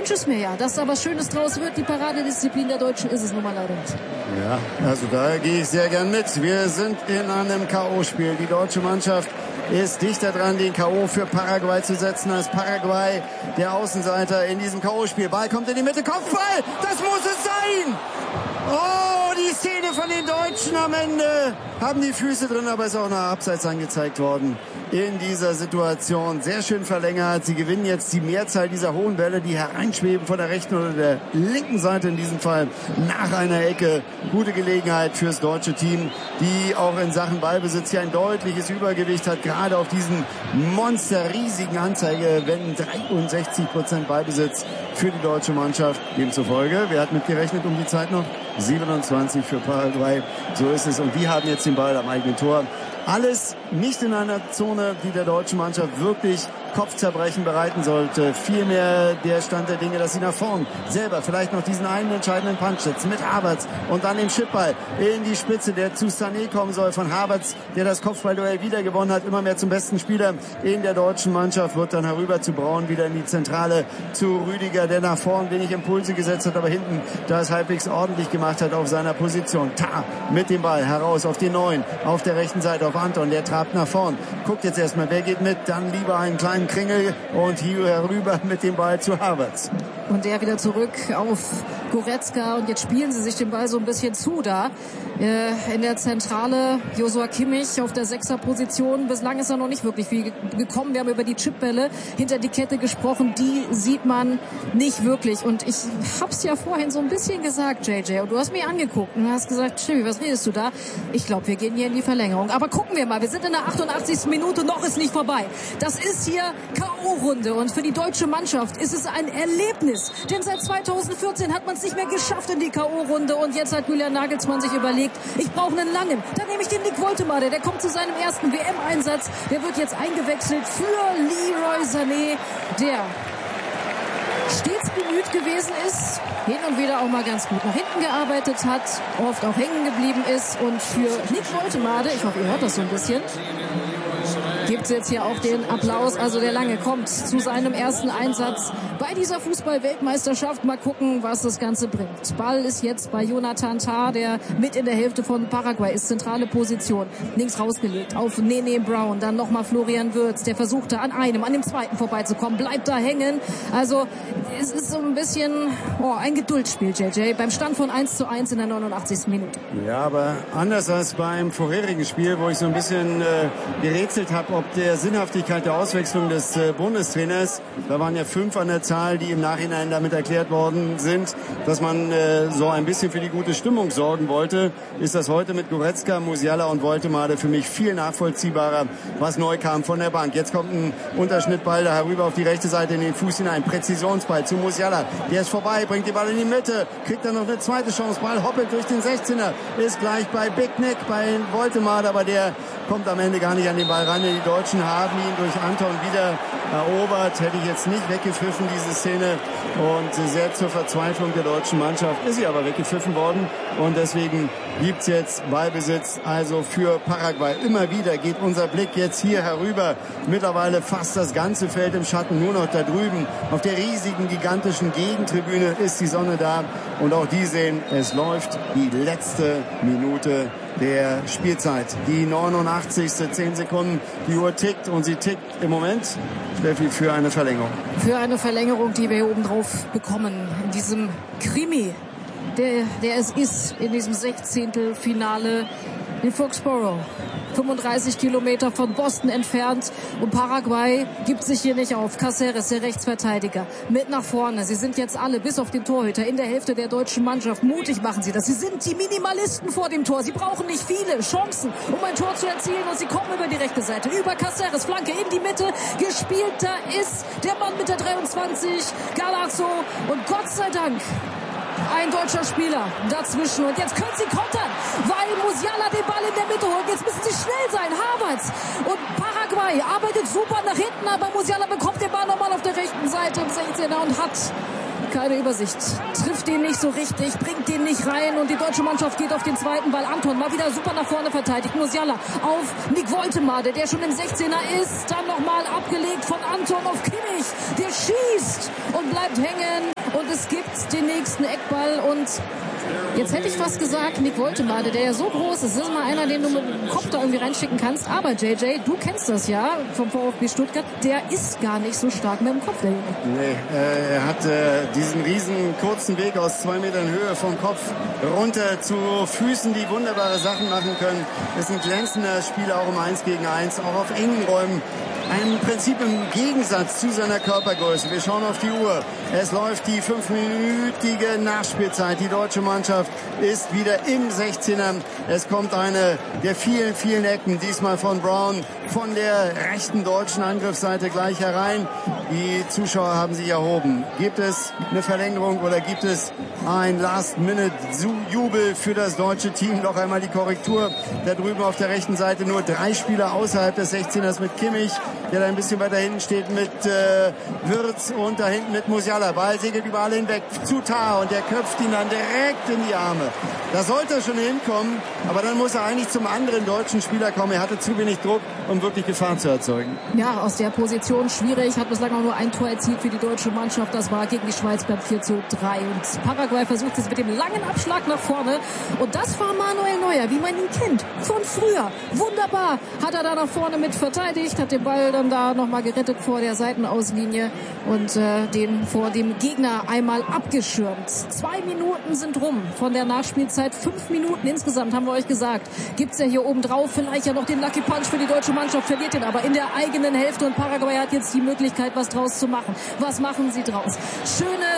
wünsche es mir ja, dass da was Schönes draus wird. Die Paradedisziplin der Deutschen ist es nun mal leider nicht. Ja, also da gehe ich sehr gern mit. Wir sind in einem K.O.-Spiel. Die deutsche Mannschaft ist dichter dran, den K.O. für Paraguay zu setzen, als Paraguay der Außenseiter in diesem K.O.-Spiel. Ball kommt in die Mitte, Kopfball, das muss es sein! Oh, die Szene von den Deutschen am Ende. Haben die Füße drin, aber ist auch nach Abseits angezeigt worden in dieser Situation. Sehr schön verlängert. Sie gewinnen jetzt die Mehrzahl dieser hohen Bälle, die hereinschweben von der rechten oder der linken Seite in diesem Fall nach einer Ecke. Gute Gelegenheit fürs deutsche Team, die auch in Sachen Ballbesitz hier ein deutliches Übergewicht hat, gerade auf diesen monsterriesigen Anzeigewänden. 63% Ballbesitz für die deutsche Mannschaft. Demzufolge, wer hat mitgerechnet um die Zeit noch? 27 für Paraguay. So ist es. Und die haben jetzt den Ball am eigenen Tor. Alles nicht in einer Zone, die der deutschen Mannschaft wirklich Kopfzerbrechen bereiten sollte. Vielmehr der Stand der Dinge, dass sie nach vorn selber vielleicht noch diesen einen entscheidenden Punch setzen mit Havertz und dann den Chipball in die Spitze, der zu Sané kommen soll. Von Havertz, der das Kopfballduell wieder gewonnen hat, immer mehr zum besten Spieler in der deutschen Mannschaft, wird dann herüber zu Braun, wieder in die Zentrale zu Rüdiger, der nach vorn wenig Impulse gesetzt hat, aber hinten das halbwegs ordentlich gemacht hat auf seiner Position. Tah mit dem Ball heraus auf den Neuen, auf der rechten Seite auf Anton, der trabt nach vorn. Guckt jetzt erstmal, wer geht mit, dann lieber einen kleinen Kringel und hier herüber mit dem Ball zu Havertz. Und der wieder zurück auf Goretzka und jetzt spielen sie sich den Ball so ein bisschen zu da. In der Zentrale Joshua Kimmich auf der 6er-Position. Bislang ist er noch nicht wirklich viel gekommen. Wir haben über die Chipbälle hinter die Kette gesprochen. Die sieht man nicht wirklich. Und ich hab's ja vorhin so ein bisschen gesagt, JJ. Und du hast mich angeguckt und hast gesagt, Stevie, was redest du da? Ich glaube, wir gehen hier in die Verlängerung. Aber gucken wir mal. Wir sind in der 88. Minute. Noch ist nicht vorbei. Das ist hier K.O.-Runde. Und für die deutsche Mannschaft ist es ein Erlebnis. Denn seit 2014 hat man es nicht mehr geschafft in die K.O.-Runde. Und jetzt hat Julian Nagelsmann sich überlegt, ich brauche einen langen. Dann nehme ich den Nick Woltemade. Der kommt zu seinem ersten WM-Einsatz. Der wird jetzt eingewechselt für Leroy Sané, der stets bemüht gewesen ist, hin und wieder auch mal ganz gut nach hinten gearbeitet hat, oft auch hängen geblieben ist. Und für Nick Woltemade, ich hoffe, ihr hört das so ein bisschen, gibt es jetzt hier auch den Applaus. Also der Lange kommt zu seinem ersten Einsatz bei dieser Fußball-Weltmeisterschaft. Mal gucken, was das Ganze bringt. Ball ist jetzt bei Jonathan Tah, der mit in der Hälfte von Paraguay ist. Zentrale Position. Links rausgelegt auf Nene Brown. Dann nochmal Florian Wirtz. Der versuchte an dem zweiten vorbeizukommen. Bleibt da hängen. Also es ist so ein bisschen ein Geduldsspiel, JJ. Beim Stand von 1:1 in der 89. Minute. Ja, aber anders als beim vorherigen Spiel, wo ich so ein bisschen gerätselt habe, ob der Sinnhaftigkeit der Auswechslung des Bundestrainers. Da waren ja 5 an der Zahl, die im Nachhinein damit erklärt worden sind, dass man so ein bisschen für die gute Stimmung sorgen wollte. Ist das heute mit Goretzka, Musiala und Woltemade für mich viel nachvollziehbarer, was neu kam von der Bank. Jetzt kommt ein Unterschnittball da herüber auf die rechte Seite in den Fuß hinein. Präzisionsball zu Musiala. Der ist vorbei, bringt die Ball in die Mitte, kriegt dann noch eine zweite Chance. Ball hoppelt durch den 16er. Ist gleich bei Big Nick, bei Woltemade, aber der kommt am Ende gar nicht an den Ball ran. Die Deutschen haben ihn durch Anton wieder erobert. Hätte ich jetzt nicht weggepfiffen, diese Szene. Und sehr zur Verzweiflung der deutschen Mannschaft ist sie aber weggepfiffen worden. Und deswegen gibt's jetzt Ballbesitz also für Paraguay. Immer wieder geht unser Blick jetzt hier herüber. Mittlerweile fast das ganze Feld im Schatten. Nur noch da drüben auf der riesigen, gigantischen Gegentribüne ist die Sonne da. Und auch die sehen, es läuft die letzte Minute der Spielzeit. Die 89. 10 Sekunden. Die Uhr tickt und sie tickt im Moment, Steffi, für eine Verlängerung. Für eine Verlängerung, die wir hier oben drauf bekommen. In diesem Krimi, der es ist, in diesem 16. Finale in Foxborough. 35 Kilometer von Boston entfernt. Und Paraguay gibt sich hier nicht auf. Cáceres, der Rechtsverteidiger, mit nach vorne. Sie sind jetzt alle, bis auf den Torhüter, in der Hälfte der deutschen Mannschaft. Mutig machen sie das. Sie sind die Minimalisten vor dem Tor. Sie brauchen nicht viele Chancen, um ein Tor zu erzielen. Und sie kommen über die rechte Seite. Über Cáceres, Flanke in die Mitte. Gespielt, da ist der Mann mit der 23, Galazo. Und Gott sei Dank ein deutscher Spieler dazwischen. Und jetzt können sie kontern, weil Musiala den Ball in der Mitte holt. Jetzt müssen sie schnell sein. Havertz und Paraguay arbeitet super nach hinten, aber Musiala bekommt den Ball nochmal auf der rechten Seite im 16er und hat keine Übersicht. Trifft den nicht so richtig, bringt den nicht rein und die deutsche Mannschaft geht auf den zweiten Ball. Anton mal wieder super nach vorne verteidigt. Musiala auf Nick Woltemade, der schon im 16er ist. Dann nochmal abgelegt von Anton auf Kimmich. Der schießt und bleibt hängen. Eckball und jetzt hätte ich fast gesagt, Nick Woltemade, der ja so groß ist, ist mal einer, den du mit dem Kopf da irgendwie reinschicken kannst. Aber JJ, du kennst das ja vom VfB Stuttgart, der ist gar nicht so stark mit dem Kopf, der Junge. Nee, er hat diesen riesen kurzen Weg aus 2 Metern Höhe vom Kopf runter zu Füßen, die wunderbare Sachen machen können. Ist ein glänzender Spieler, auch im 1 gegen 1, auch auf engen Räumen. Im Prinzip im Gegensatz zu seiner Körpergröße. Wir schauen auf die Uhr. Es läuft die 5-minütige Nachspielzeit. Die deutsche Mannschaft ist wieder im 16er. Es kommt eine der vielen, vielen Ecken. Diesmal von Brown von der rechten deutschen Angriffsseite gleich herein. Die Zuschauer haben sich erhoben. Gibt es eine Verlängerung oder gibt es ein Last-Minute-Jubel für das deutsche Team? Noch einmal die Korrektur. Da drüben auf der rechten Seite nur 3 Spieler außerhalb des 16ers mit Kimmich, der da ein bisschen weiter hinten steht mit Wirtz und da hinten mit Musiala. Ball segelt überall hinweg zu Tah und der köpft ihn dann direkt in die Arme. Da sollte er schon hinkommen, aber dann muss er eigentlich zum anderen deutschen Spieler kommen. Er hatte zu wenig Druck, um wirklich Gefahr zu erzeugen. Ja, aus der Position schwierig. Hat bislang auch nur ein Tor erzielt für die deutsche Mannschaft. Das war gegen die Schweiz beim 4:3. Und Paraguay versucht es mit dem langen Abschlag nach vorne. Und das war Manuel Neuer, wie man ihn kennt. Von früher. Wunderbar hat er da nach vorne mit verteidigt, hat den Ball dann da nochmal gerettet vor der Seitenauslinie und den vor dem Gegner einmal abgeschirmt. 2 Minuten sind rum von der Nachspielzeit. 5 Minuten insgesamt, haben wir euch gesagt. Gibt's ja hier oben drauf vielleicht ja noch den Lucky Punch für die deutsche Mannschaft, verliert den aber in der eigenen Hälfte und Paraguay hat jetzt die Möglichkeit, was draus zu machen. Was machen sie draus? Schöne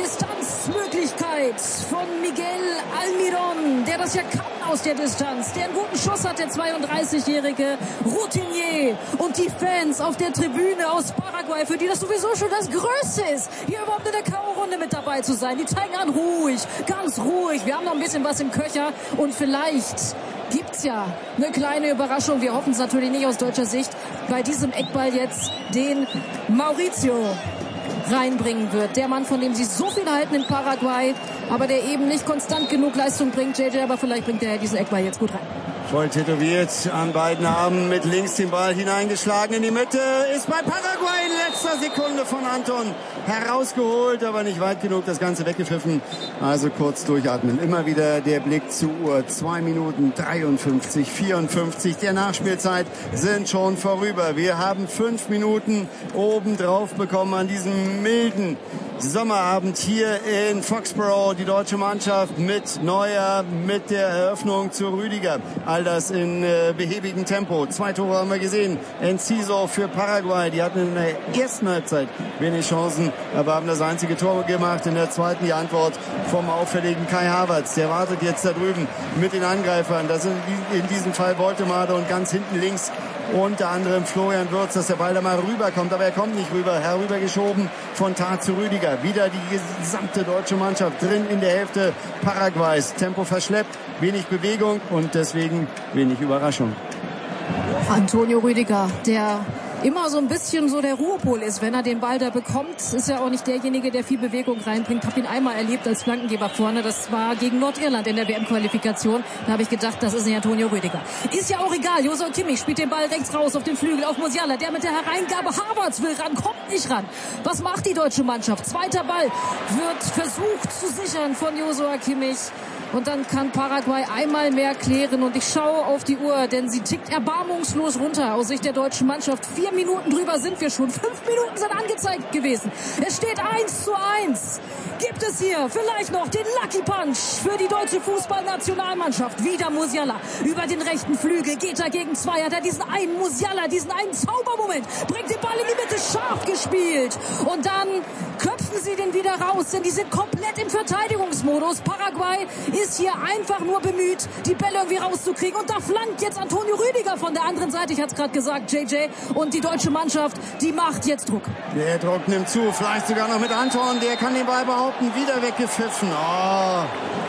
Distanzmöglichkeit von Miguel Almiron, der das ja kann aus der Distanz, der einen guten Schuss hat, der 32-jährige Routinier und die Fans auf der Tribüne aus Paraguay, für die das sowieso schon das Größte ist, hier überhaupt in der K.O.-Runde mit dabei zu sein. Die zeigen an, ruhig, ganz ruhig. Wir haben noch ein bisschen was im Köcher und vielleicht gibt's ja eine kleine Überraschung. Wir hoffen es natürlich nicht aus deutscher Sicht. Bei diesem Eckball jetzt den Mauricio reinbringen wird. Der Mann, von dem sie so viel halten in Paraguay, aber der eben nicht konstant genug Leistung bringt. JJ, aber vielleicht bringt er diesen Eckball jetzt gut rein. Voll tätowiert an beiden Armen, mit links den Ball hineingeschlagen in die Mitte, ist bei Paraguay in letzter Sekunde von Anton herausgeholt, aber nicht weit genug, das Ganze weggepfiffen. Also kurz durchatmen. Immer wieder der Blick zur Uhr. 2 Minuten 53, 54 der Nachspielzeit sind schon vorüber. Wir haben 5 Minuten obendrauf bekommen an diesem milden Sommerabend hier in Foxborough. Die deutsche Mannschaft mit Neuer, mit der Eröffnung zu Rüdiger. All das in behäbigem Tempo. 2 Tore haben wir gesehen. Enciso für Paraguay. Die hatten in der ersten Halbzeit wenig Chancen, aber haben das einzige Tor gemacht. In der zweiten die Antwort vom auffälligen Kai Havertz. Der wartet jetzt da drüben mit den Angreifern. Das sind in diesem Fall Woltemade und ganz hinten links unter anderem Florian Wirtz, dass der Ball da mal rüberkommt, aber er kommt nicht rüber. Herübergeschoben von Tah zu Rüdiger. Wieder die gesamte deutsche Mannschaft drin in der Hälfte Paraguays. Tempo verschleppt, wenig Bewegung und deswegen wenig Überraschung. Antonio Rüdiger, der immer so ein bisschen so der Ruhepol ist, wenn er den Ball da bekommt. Ist ja auch nicht derjenige, der viel Bewegung reinbringt. Hab ihn einmal erlebt als Flankengeber vorne. Das war gegen Nordirland in der WM-Qualifikation. Da habe ich gedacht, das ist nicht Antonio Rüdiger. Ist ja auch egal. Joshua Kimmich spielt den Ball rechts raus auf den Flügel auf Musiala. Der mit der Hereingabe Havertz will ran, kommt nicht ran. Was macht die deutsche Mannschaft? Zweiter Ball wird versucht zu sichern von Joshua Kimmich. Und dann kann Paraguay einmal mehr klären. Und ich schaue auf die Uhr, denn sie tickt erbarmungslos runter aus Sicht der deutschen Mannschaft. 4 Minuten drüber sind wir schon. 5 Minuten sind angezeigt gewesen. Es steht 1:1. Gibt es hier vielleicht noch den Lucky Punch für die deutsche Fußballnationalmannschaft? Wieder Musiala über den rechten Flügel. Geht er gegen 2. Hat er diesen einen Musiala, diesen einen Zaubermoment. Bringt den Ball in die Mitte, scharf gespielt. Und dann köpfen sie den wieder raus, denn die sind komplett im Verteidigungsmodus. Paraguay ist hier einfach nur bemüht, die Bälle irgendwie rauszukriegen. Und da flankt jetzt Antonio Rüdiger von der anderen Seite. Ich hatte es gerade gesagt, JJ. Und die deutsche Mannschaft, die macht jetzt Druck. Der Druck nimmt zu. Vielleicht sogar noch mit Anton. Der kann den Ball behaupten. Wieder weggepfiffen. Oh.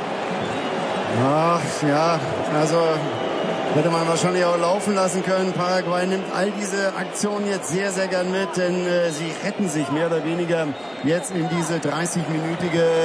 Ach, ja. Also hätte man wahrscheinlich auch laufen lassen können. Paraguay nimmt all diese Aktionen jetzt sehr, sehr gern mit, denn sie retten sich mehr oder weniger jetzt in diese 30-minütige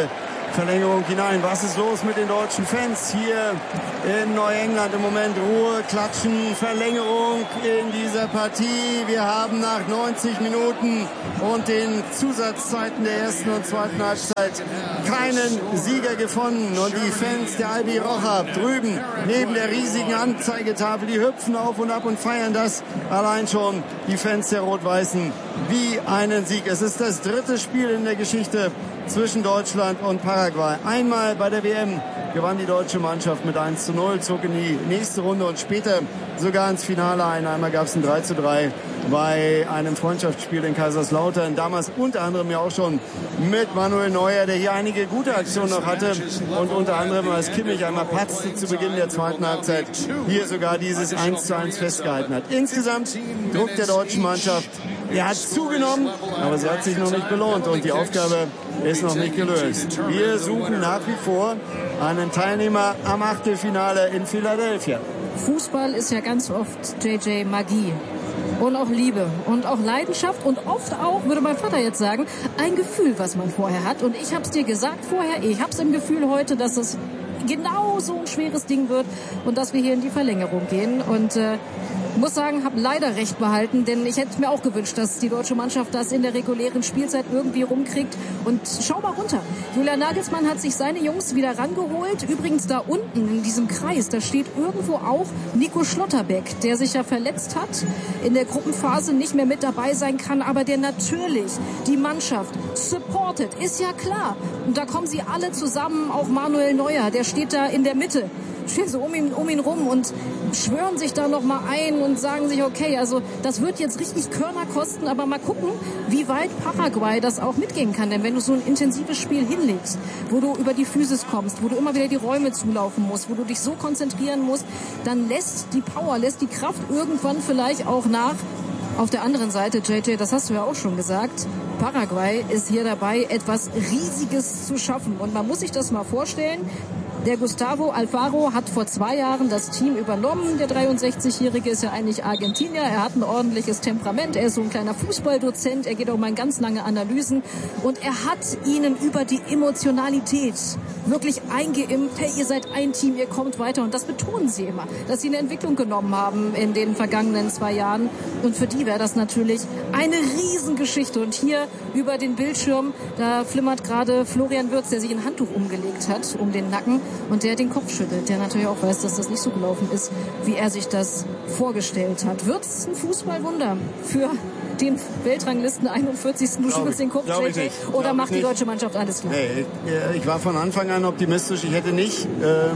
Verlängerung hinein. Was ist los mit den deutschen Fans hier in Neuengland? Im Moment Ruhe, Klatschen, Verlängerung in dieser Partie. Wir haben nach 90 Minuten und den Zusatzzeiten der ersten und zweiten Halbzeit keinen Sieger gefunden. Und die Fans der Albi Rocha drüben neben der riesigen Anzeigetafel, die hüpfen auf und ab und feiern das allein schon, die Fans der Rot-Weißen, wie einen Sieg. Es ist das dritte Spiel in der Geschichte zwischen Deutschland und Paraguay. Einmal bei der WM gewann die deutsche Mannschaft mit 1:0, zog in die nächste Runde und später sogar ins Finale ein. Einmal gab es ein 3:3 bei einem Freundschaftsspiel in Kaiserslautern. Damals unter anderem ja auch schon mit Manuel Neuer, der hier einige gute Aktionen noch hatte. Und unter anderem, als Kimmich einmal patzte zu Beginn der zweiten Halbzeit, hier sogar dieses 1:1 festgehalten hat. Insgesamt Druck der deutschen Mannschaft. Er hat zugenommen, aber sie hat sich noch nicht belohnt und die Aufgabe ist noch nicht gelöst. Wir suchen nach wie vor einen Teilnehmer am Achtelfinale in Philadelphia. Fußball ist ja ganz oft, JJ, Magie. Und auch Liebe und auch Leidenschaft und oft auch, würde mein Vater jetzt sagen, ein Gefühl, was man vorher hat. Und ich habe es dir gesagt vorher, ich habe es im Gefühl heute, dass es genau so ein schweres Ding wird und dass wir hier in die Verlängerung gehen. Und muss sagen, habe leider recht behalten, denn ich hätte mir auch gewünscht, dass die deutsche Mannschaft das in der regulären Spielzeit irgendwie rumkriegt. Und schau mal runter. Julian Nagelsmann hat sich seine Jungs wieder rangeholt. Übrigens da unten in diesem Kreis, da steht irgendwo auch Nico Schlotterbeck, der sich ja verletzt hat, in der Gruppenphase nicht mehr mit dabei sein kann, aber der natürlich die Mannschaft supportet, ist ja klar. Und da kommen sie alle zusammen, auch Manuel Neuer, der steht da in der Mitte. Stehen so um ihn rum und schwören sich da noch mal ein und sagen sich, okay, also das wird jetzt richtig Körner kosten, aber mal gucken, wie weit Paraguay das auch mitgehen kann. Denn wenn du so ein intensives Spiel hinlegst, wo du über die Physis kommst, wo du immer wieder die Räume zulaufen musst, wo du dich so konzentrieren musst, dann lässt die Power, lässt die Kraft irgendwann vielleicht auch nach. Auf der anderen Seite, JJ, das hast du ja auch schon gesagt, Paraguay ist hier dabei, etwas Riesiges zu schaffen. Und man muss sich das mal vorstellen. Der Gustavo Alfaro hat vor 2 Jahren das Team übernommen. Der 63-Jährige ist ja eigentlich Argentinier. Er hat ein ordentliches Temperament. Er ist so ein kleiner Fußballdozent. Er geht auch mal in ganz lange Analysen. Und er hat ihnen über die Emotionalität wirklich eingeimpft. Hey, ihr seid ein Team, ihr kommt weiter. Und das betonen sie immer, dass sie eine Entwicklung genommen haben in den vergangenen 2 Jahren. Und für die wäre das natürlich eine Riesengeschichte. Und hier über den Bildschirm, da flimmert gerade Florian Wirtz, der sich ein Handtuch umgelegt hat, um den Nacken. Und der den Kopf schüttelt, der natürlich auch weiß, dass das nicht so gelaufen ist, wie er sich das vorgestellt hat. Wird's ein Fußballwunder für den Weltranglisten 41. Du schüttelst den Kopf, oder macht die deutsche Mannschaft alles klar? Nee, ich war von Anfang an optimistisch. Ich hätte nicht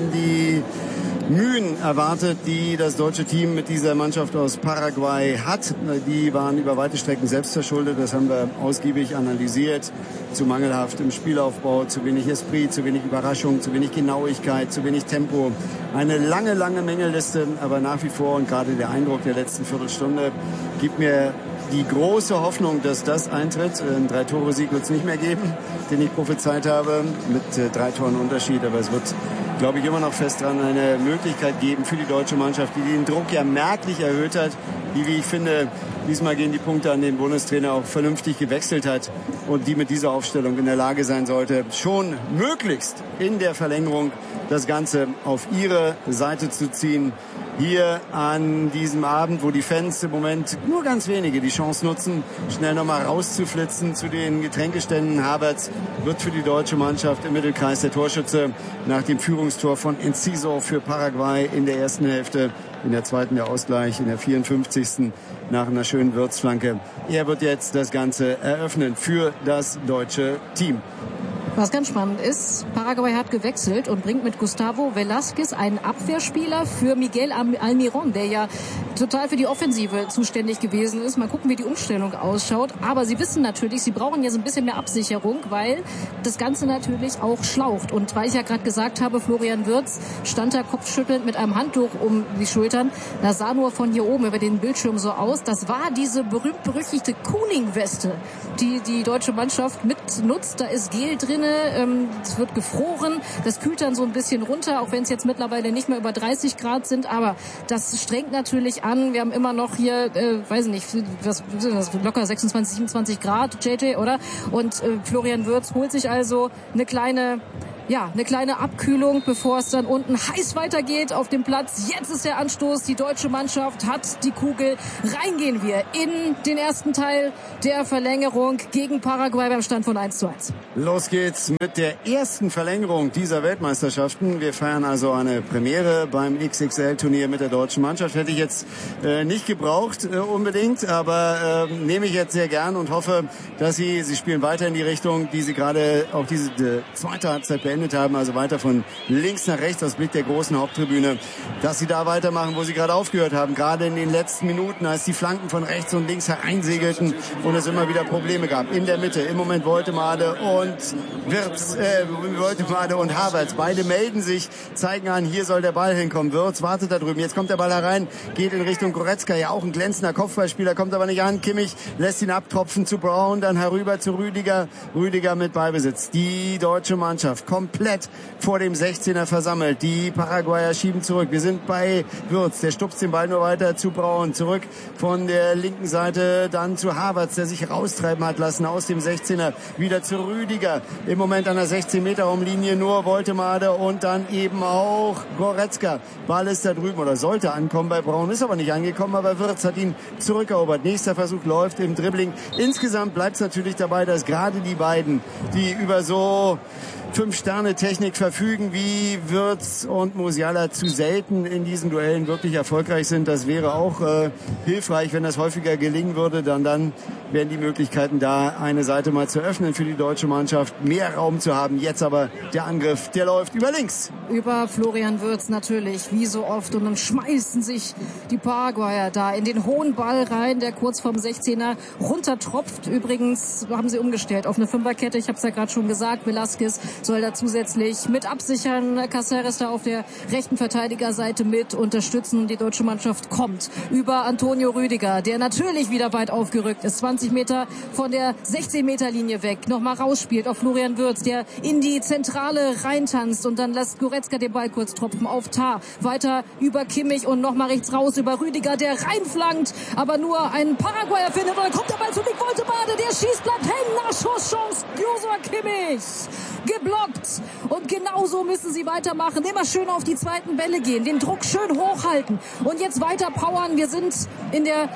die Mühen erwartet, die das deutsche Team mit dieser Mannschaft aus Paraguay hat. Die waren über weite Strecken selbst verschuldet. Das haben wir ausgiebig analysiert. Zu mangelhaft im Spielaufbau, zu wenig Esprit, zu wenig Überraschung, zu wenig Genauigkeit, zu wenig Tempo. Eine lange, lange Mängelliste, aber nach wie vor und gerade der Eindruck der letzten Viertelstunde gibt mir die große Hoffnung, dass das eintritt. Ein 3-Tore-Sieg wird es nicht mehr geben, den ich prophezeit habe, mit 3 Toren Unterschied. Aber es wird, glaube ich, immer noch fest dran eine Möglichkeit geben für die deutsche Mannschaft, die den Druck ja merklich erhöht hat, die, wie ich finde, diesmal gehen die Punkte an den Bundestrainer auch vernünftig gewechselt hat und die mit dieser Aufstellung in der Lage sein sollte, schon möglichst in der Verlängerung das Ganze auf ihre Seite zu ziehen. Hier an diesem Abend, wo die Fans im Moment nur ganz wenige die Chance nutzen, schnell nochmal rauszuflitzen zu den Getränkeständen. Havertz wird für die deutsche Mannschaft im Mittelkreis der Torschütze nach dem Führungstor von Enciso für Paraguay in der ersten Hälfte. In der zweiten der Ausgleich, in der 54. nach einer schönen Würzflanke. Er wird jetzt das Ganze eröffnen für das deutsche Team. Was ganz spannend ist, Paraguay hat gewechselt und bringt mit Gustavo Velázquez einen Abwehrspieler für Miguel Almirón, der ja total für die Offensive zuständig gewesen ist. Mal gucken, wie die Umstellung ausschaut. Aber sie wissen natürlich, sie brauchen jetzt ein bisschen mehr Absicherung, weil das Ganze natürlich auch schlaucht. Und weil ich ja gerade gesagt habe, Florian Wirtz stand da kopfschüttelnd mit einem Handtuch um die Schultern. Das sah nur von hier oben über den Bildschirm so aus. Das war diese berühmt-berüchtigte Cooling-Weste, die die deutsche Mannschaft mitnutzt. Da ist Gel drinnen. Sonne, es wird gefroren, das kühlt dann so ein bisschen runter, auch wenn es jetzt mittlerweile nicht mehr über 30 Grad sind, aber das strengt natürlich an. Wir haben immer noch hier, weiß nicht, was sind das, locker 26, 27 Grad, JJ, oder? Und Florian Wirtz holt sich also eine kleine Abkühlung, bevor es dann unten heiß weitergeht auf dem Platz. Jetzt ist der Anstoß. Die deutsche Mannschaft hat die Kugel. Reingehen wir in den ersten Teil der Verlängerung gegen Paraguay beim Stand von 1:1. Los geht's mit der ersten Verlängerung dieser Weltmeisterschaften. Wir feiern also eine Premiere beim XXL-Turnier mit der deutschen Mannschaft. Hätte ich jetzt nicht gebraucht unbedingt, aber nehme ich jetzt sehr gern und hoffe, dass sie spielen weiter in die Richtung, die sie gerade auch diese zweite Halbzeit beendet haben, also weiter von links nach rechts aus Blick der großen Haupttribüne, dass sie da weitermachen, wo sie gerade aufgehört haben, gerade in den letzten Minuten, als die Flanken von rechts und links hereinsegelten und es immer wieder Probleme gab. In der Mitte im Moment Woltemade und Wirtz, Woltemade und Havertz, beide melden sich, zeigen an, hier soll der Ball hinkommen. Wirtz wartet da drüben, jetzt kommt der Ball herein, geht in Richtung Goretzka, ja auch ein glänzender Kopfballspieler, kommt aber nicht an. Kimmich lässt ihn abtropfen zu Brown, dann herüber zu Rüdiger mit Ballbesitz. Die deutsche Mannschaft komplett vor dem 16er versammelt. Die Paraguayer schieben zurück. Wir sind bei Wirtz. Der stupst den Ball nur weiter zu Braun. Zurück von der linken Seite dann zu Havertz, der sich raustreiben hat lassen aus dem 16er. Wieder zu Rüdiger. Im Moment an der 16-Meter-Umlinie nur Woltemade und dann eben auch Goretzka. Ball ist da drüben oder sollte ankommen bei Braun. Ist aber nicht angekommen, aber Wirtz hat ihn zurückerobert. Nächster Versuch läuft im Dribbling. Insgesamt bleibt es natürlich dabei, dass gerade die beiden, die über so 5-Sterne-Technik verfügen wie Wirtz und Musiala, zu selten in diesen Duellen wirklich erfolgreich sind. Das wäre auch hilfreich, wenn das häufiger gelingen würde. Dann wären die Möglichkeiten da, eine Seite mal zu öffnen für die deutsche Mannschaft, mehr Raum zu haben. Jetzt aber der Angriff, der läuft über links. Über Florian Wirtz natürlich, wie so oft. Und dann schmeißen sich die Paraguayer da in den hohen Ball rein, der kurz vom 16er runtertropft. Übrigens haben sie umgestellt auf eine Fünferkette. Ich habe es ja gerade schon gesagt, Velasquez soll da zusätzlich mit absichern. Caceres da auf der rechten Verteidigerseite mit unterstützen. Und die deutsche Mannschaft kommt über Antonio Rüdiger, der natürlich wieder weit aufgerückt ist. 20 Meter von der 16-Meter-Linie weg. Nochmal rausspielt auf Florian Wirtz, der in die Zentrale reintanzt. Und dann lässt Goretzka den Ball kurz tropfen auf Tah. Weiter über Kimmich und nochmal rechts raus über Rüdiger, der reinflankt. Aber nur einen Paraguayer findet. Und dann kommt der Ball zu Nick Woltemade. Der schießt, bleibt hängen. Nachschusschance. Joshua Kimmich. Geblockt. Und genauso müssen sie weitermachen. Immer schön auf die zweiten Bälle gehen. Den Druck schön hochhalten. Und jetzt weiter powern. Wir sind in der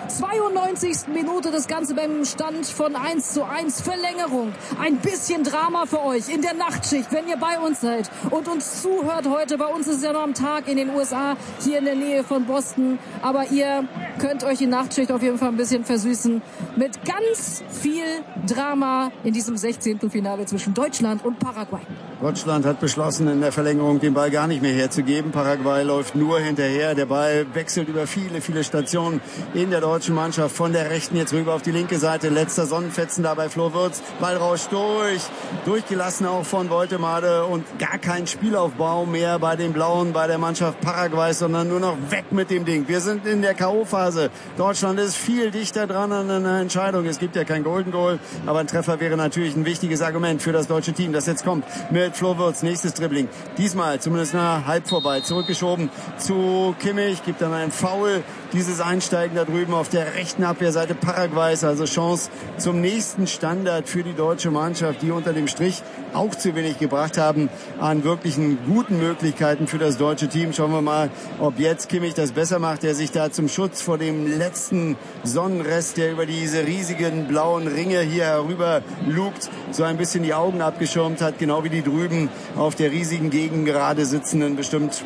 92. Minute. Das Ganze beim Stand von 1:1. Verlängerung. Ein bisschen Drama für euch in der Nachtschicht, wenn ihr bei uns seid und uns zuhört heute. Bei uns ist es ja noch am Tag in den USA, hier in der Nähe von Boston. Aber ihr könnt euch die Nachtschicht auf jeden Fall ein bisschen versüßen mit ganz viel Drama in diesem 16. Finale zwischen Deutschland und Paraguay. Deutschland hat beschlossen, in der Verlängerung den Ball gar nicht mehr herzugeben. Paraguay läuft nur hinterher. Der Ball wechselt über viele, viele Stationen in der deutschen Mannschaft. Von der rechten jetzt rüber auf die linke Seite. Letzter Sonnenfetzen da bei Flo Wirtz. Ball rauscht durchgelassen auch von Woltemade und gar kein Spielaufbau mehr bei den Blauen, bei der Mannschaft Paraguay, sondern nur noch weg mit dem Ding. Wir sind in der K.O.-Phase. Deutschland ist viel dichter dran an einer Entscheidung. Es gibt ja kein Golden Goal, aber ein Treffer wäre natürlich ein wichtiges Argument für das deutsche Team, das jetzt kommt mit Flo Wirtz. Nächstes Dribbling. Diesmal zumindest halb vorbei. Zurückgeschoben zu Kimmich. Gibt dann einen Foul. Dieses Einsteigen da drüben auf der rechten Abwehrseite Paraguays. Also Chance zum nächsten Standard für die deutsche Mannschaft, die unter dem Strich auch zu wenig gebracht haben an wirklichen guten Möglichkeiten für das deutsche Team. Schauen wir mal, ob jetzt Kimmich das besser macht, der sich da zum Schutz vor dem letzten Sonnenrest, der über diese riesigen blauen Ringe hier herüber lugt, so ein bisschen die Augen abgeschirmt hat, genau wie die drüben auf der riesigen Gegengerade sitzenden bestimmt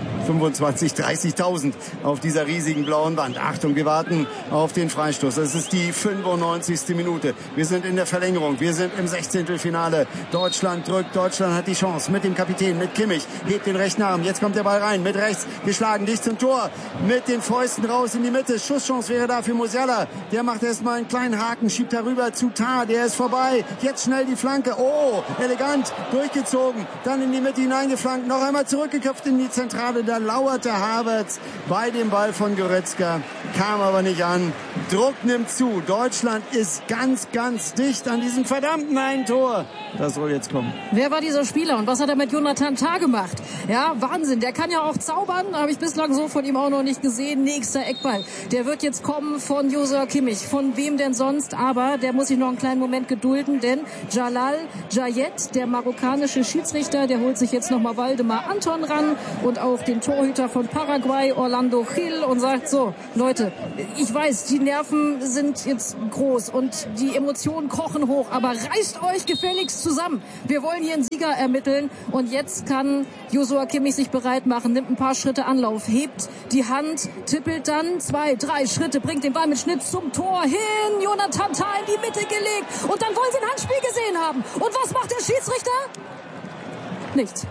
25.000, 30.000 auf dieser riesigen blauen Wand. Achtung, wir warten auf den Freistoß. Es ist die 95. Minute. Wir sind in der Verlängerung. Wir sind im 16. Finale. Deutschland drückt. Deutschland hat die Chance mit dem Kapitän, mit Kimmich. Hebt den rechten Arm. Jetzt kommt der Ball rein. Mit rechts geschlagen. Dicht zum Tor. Mit den Fäusten raus in die Mitte. Schusschance wäre da für Musiala. Der macht erstmal einen kleinen Haken. Schiebt darüber zu Tah. Der ist vorbei. Jetzt schnell die Flanke. Oh, elegant. Durchgezogen. Dann in die Mitte hineingeflankt. Noch einmal zurückgeköpft in die Zentrale. Da lauerte Havertz bei dem Ball von Goretzka, kam aber nicht an. Druck nimmt zu. Deutschland ist ganz, ganz dicht an diesem verdammten einen Tor. Das soll jetzt kommen. Wer war dieser Spieler und was hat er mit Jonathan Tah gemacht? Ja, Wahnsinn. Der kann ja auch zaubern. Habe ich bislang so von ihm auch noch nicht gesehen. Nächster Eckball. Der wird jetzt kommen von Joshua Kimmich. Von wem denn sonst? Aber der muss sich noch einen kleinen Moment gedulden, denn Jalal Jayet, der marokkanische Schiedsrichter, der holt sich jetzt nochmal Waldemar Anton ran und auch den Torhüter von Paraguay, Orlando Gil, und sagt so, Leute, ich weiß, die Nerven sind jetzt groß und die Emotionen kochen hoch, aber reißt euch gefälligst zusammen. Wir wollen hier einen Sieger ermitteln und jetzt kann Joshua Kimmich sich bereit machen, nimmt ein paar Schritte Anlauf, hebt die Hand, tippelt dann 2, 3 Schritte, bringt den Ball mit Schnitt zum Tor hin, Jonathan Tah in die Mitte gelegt und dann wollen sie ein Handspiel gesehen haben. Und was macht der Schiedsrichter? Nichts.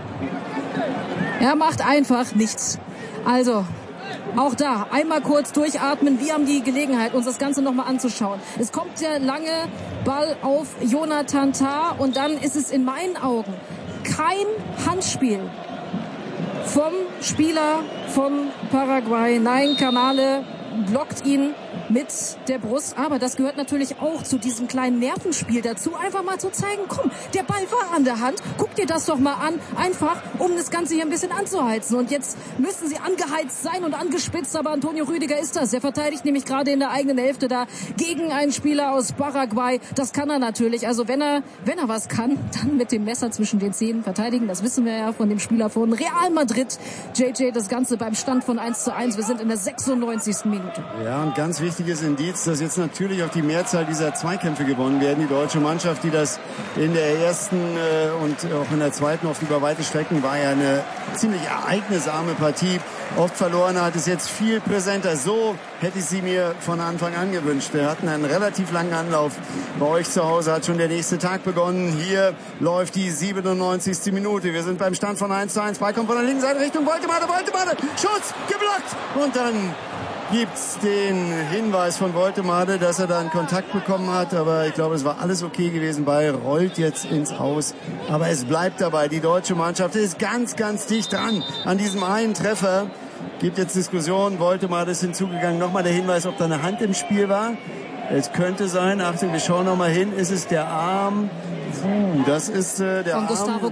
Er macht einfach nichts. Also, auch da, einmal kurz durchatmen. Wir haben die Gelegenheit, uns das Ganze nochmal anzuschauen. Es kommt der lange Ball auf Jonathan Tah und dann ist es in meinen Augen kein Handspiel vom Spieler vom Paraguay. Nein, Canale blockt ihn mit der Brust, aber das gehört natürlich auch zu diesem kleinen Nervenspiel dazu, einfach mal zu zeigen, komm, der Ball war an der Hand, guck dir das doch mal an, einfach, um das Ganze hier ein bisschen anzuheizen. Und jetzt müssen sie angeheizt sein und angespitzt, aber Antonio Rüdiger ist das. Der verteidigt nämlich gerade in der eigenen Hälfte da gegen einen Spieler aus Paraguay. Das kann er natürlich. Also wenn er was kann, dann mit dem Messer zwischen den Zähnen verteidigen. Das wissen wir ja von dem Spieler von Real Madrid. JJ, das Ganze beim Stand von 1:1. Wir sind in der 96. Minute. Ja, und ganz wichtiges Indiz, dass jetzt natürlich auf die Mehrzahl dieser Zweikämpfe gewonnen werden. Die deutsche Mannschaft, die das in der ersten und auch in der zweiten oft über weite Strecken war ja eine ziemlich ereignisarme Partie, oft verloren hat, ist jetzt viel präsenter. So hätte ich sie mir von Anfang an gewünscht. Wir hatten einen relativ langen Anlauf. Bei euch zu Hause hat schon der nächste Tag begonnen. Hier läuft die 97. Minute. Wir sind beim Stand von 1:1. Ball kommt von der linken Seite Richtung Woltemade. Schutz, geblockt. Und dann gibt's den Hinweis von Woltemade, dass er da einen Kontakt bekommen hat. Aber ich glaube, es war alles okay gewesen. Ball rollt jetzt ins Aus. Aber es bleibt dabei. Die deutsche Mannschaft ist ganz, ganz dicht dran an diesem einen Treffer. Gibt jetzt Diskussion. Woltemade ist hinzugegangen. Nochmal der Hinweis, ob da eine Hand im Spiel war. Es könnte sein. Achtung, wir schauen nochmal hin. Ist es der Arm? Das ist der Arm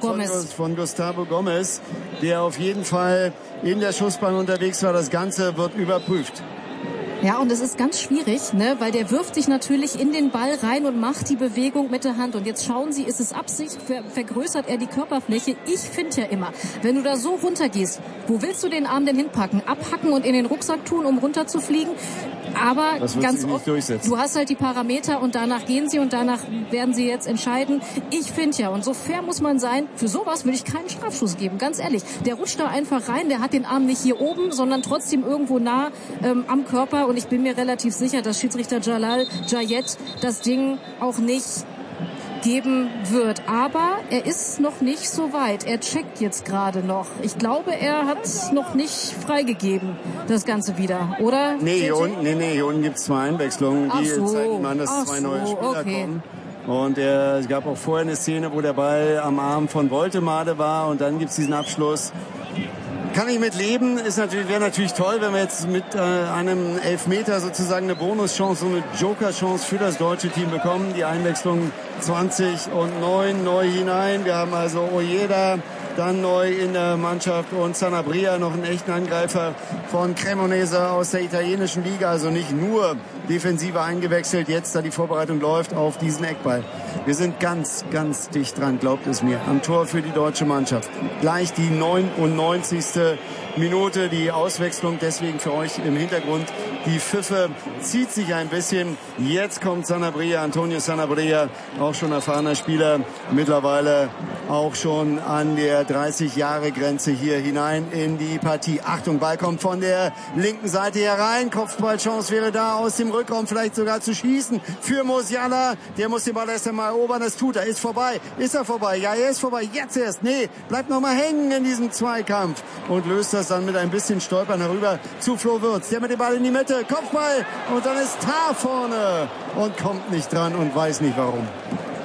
von Gustavo Gomez, der auf jeden Fall in der Schussbahn unterwegs war. Das Ganze wird überprüft. Ja, und es ist ganz schwierig, ne, weil der wirft sich natürlich in den Ball rein und macht die Bewegung mit der Hand. Und jetzt schauen Sie, ist es Absicht, vergrößert er die Körperfläche? Ich finde ja immer, wenn du da so runtergehst, wo willst du den Arm denn hinpacken? Abhacken und in den Rucksack tun, um runterzufliegen? Aber ganz oft, du hast halt die Parameter und danach gehen sie und danach werden sie jetzt entscheiden. Ich finde ja, und so fair muss man sein, für sowas würde ich keinen Strafschuss geben, ganz ehrlich. Der rutscht da einfach rein, der hat den Arm nicht hier oben, sondern trotzdem irgendwo nah am Körper. Und ich bin mir relativ sicher, dass Schiedsrichter Jalal Jayet das Ding auch nicht geben wird. Aber er ist noch nicht so weit. Er checkt jetzt gerade noch. Ich glaube, er hat es noch nicht freigegeben, das Ganze wieder, oder? Nee, hier unten gibt es 2 Einwechslungen, die zeigen an, dass 2 neue Spieler kommen. Und es gab auch vorher eine Szene, wo der Ball am Arm von Woltemade war und dann gibt es diesen Abschluss. Kann ich mit leben, wäre natürlich toll, wenn wir jetzt mit einem Elfmeter sozusagen eine Bonuschance, so eine Joker-Chance für das deutsche Team bekommen. Die Einwechslung 20:09 neu hinein. Wir haben also Ojeda dann neu in der Mannschaft und Sanabria, noch einen echten Angreifer von Cremonese aus der italienischen Liga. Also nicht nur Defensive eingewechselt, jetzt da die Vorbereitung läuft auf diesen Eckball. Wir sind ganz, ganz dicht dran, glaubt es mir, am Tor für die deutsche Mannschaft. Gleich die 99. Minute, die Auswechslung, deswegen für euch im Hintergrund. Die Pfiffe zieht sich ein bisschen. Jetzt kommt Sanabria, Antonio Sanabria, auch schon erfahrener Spieler, mittlerweile auch schon an der 30-Jahre-Grenze hier hinein in die Partie. Achtung, Ball kommt von der linken Seite herein. Kopfballchance wäre da, aus dem Rückraum vielleicht sogar zu schießen für Musiala. Der muss den Ball erst einmal erobern, das tut er. Ist vorbei. Ist er vorbei? Ja, er ist vorbei. Jetzt erst. Nee, bleibt noch mal hängen in diesem Zweikampf und löst das dann mit ein bisschen Stolpern herüber zu Flo Würz. Der mit dem Ball in die Mitte. Kopfball. Und dann ist Tah vorne und kommt nicht dran und weiß nicht warum.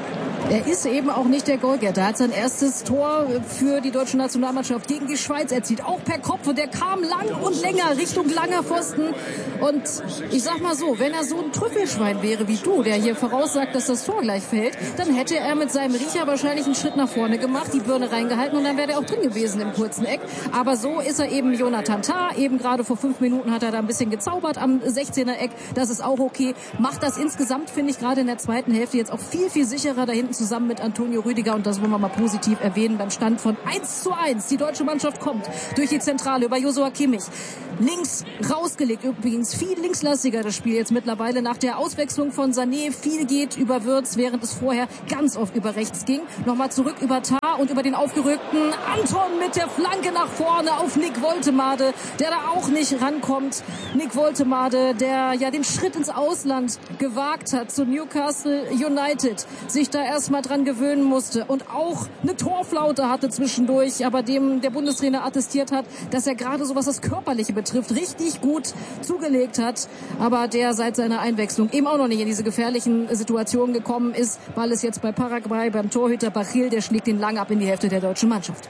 Er ist eben auch nicht der Goalgetter. Er hat sein erstes Tor für die deutsche Nationalmannschaft gegen die Schweiz erzielt. Auch per Kopf. Und der kam lang und länger Richtung langer Pfosten. Und ich sag mal so, wenn er so ein Trüffelschwein wäre wie du, der hier voraussagt, dass das Tor gleich fällt, dann hätte er mit seinem Riecher wahrscheinlich einen Schritt nach vorne gemacht, die Birne reingehalten und dann wäre er auch drin gewesen im kurzen Eck. Aber so ist er eben Jonathan Tah. Eben gerade vor 5 Minuten hat er da ein bisschen gezaubert am 16er Eck. Das ist auch okay. Macht das insgesamt, finde ich, gerade in der zweiten Hälfte jetzt auch viel, viel sicherer da hinten zusammen mit Antonio Rüdiger. Und das wollen wir mal positiv erwähnen beim Stand von 1:1. Die deutsche Mannschaft kommt durch die Zentrale über Joshua Kimmich. Links rausgelegt, übrigens viel linkslastiger das Spiel jetzt mittlerweile nach der Auswechslung von Sané. Viel geht über Wirtz, während es vorher ganz oft über rechts ging. Nochmal zurück über Tah und über den aufgerückten Anton mit der Flanke nach vorne auf Nick Woltemade, der da auch nicht rankommt. Nick Woltemade, der ja den Schritt ins Ausland gewagt hat zu Newcastle United, sich da erstmal dran gewöhnen musste und auch eine Torflaute hatte zwischendurch, aber dem der Bundestrainer attestiert hat, dass er gerade so was das Körperliche betrifft, richtig gut zugelegt hat, aber der seit seiner Einwechslung eben auch noch nicht in diese gefährlichen Situationen gekommen ist. Ball ist jetzt bei Paraguay, beim Torhüter Bachil, der schlägt ihn lang ab in die Hälfte der deutschen Mannschaft.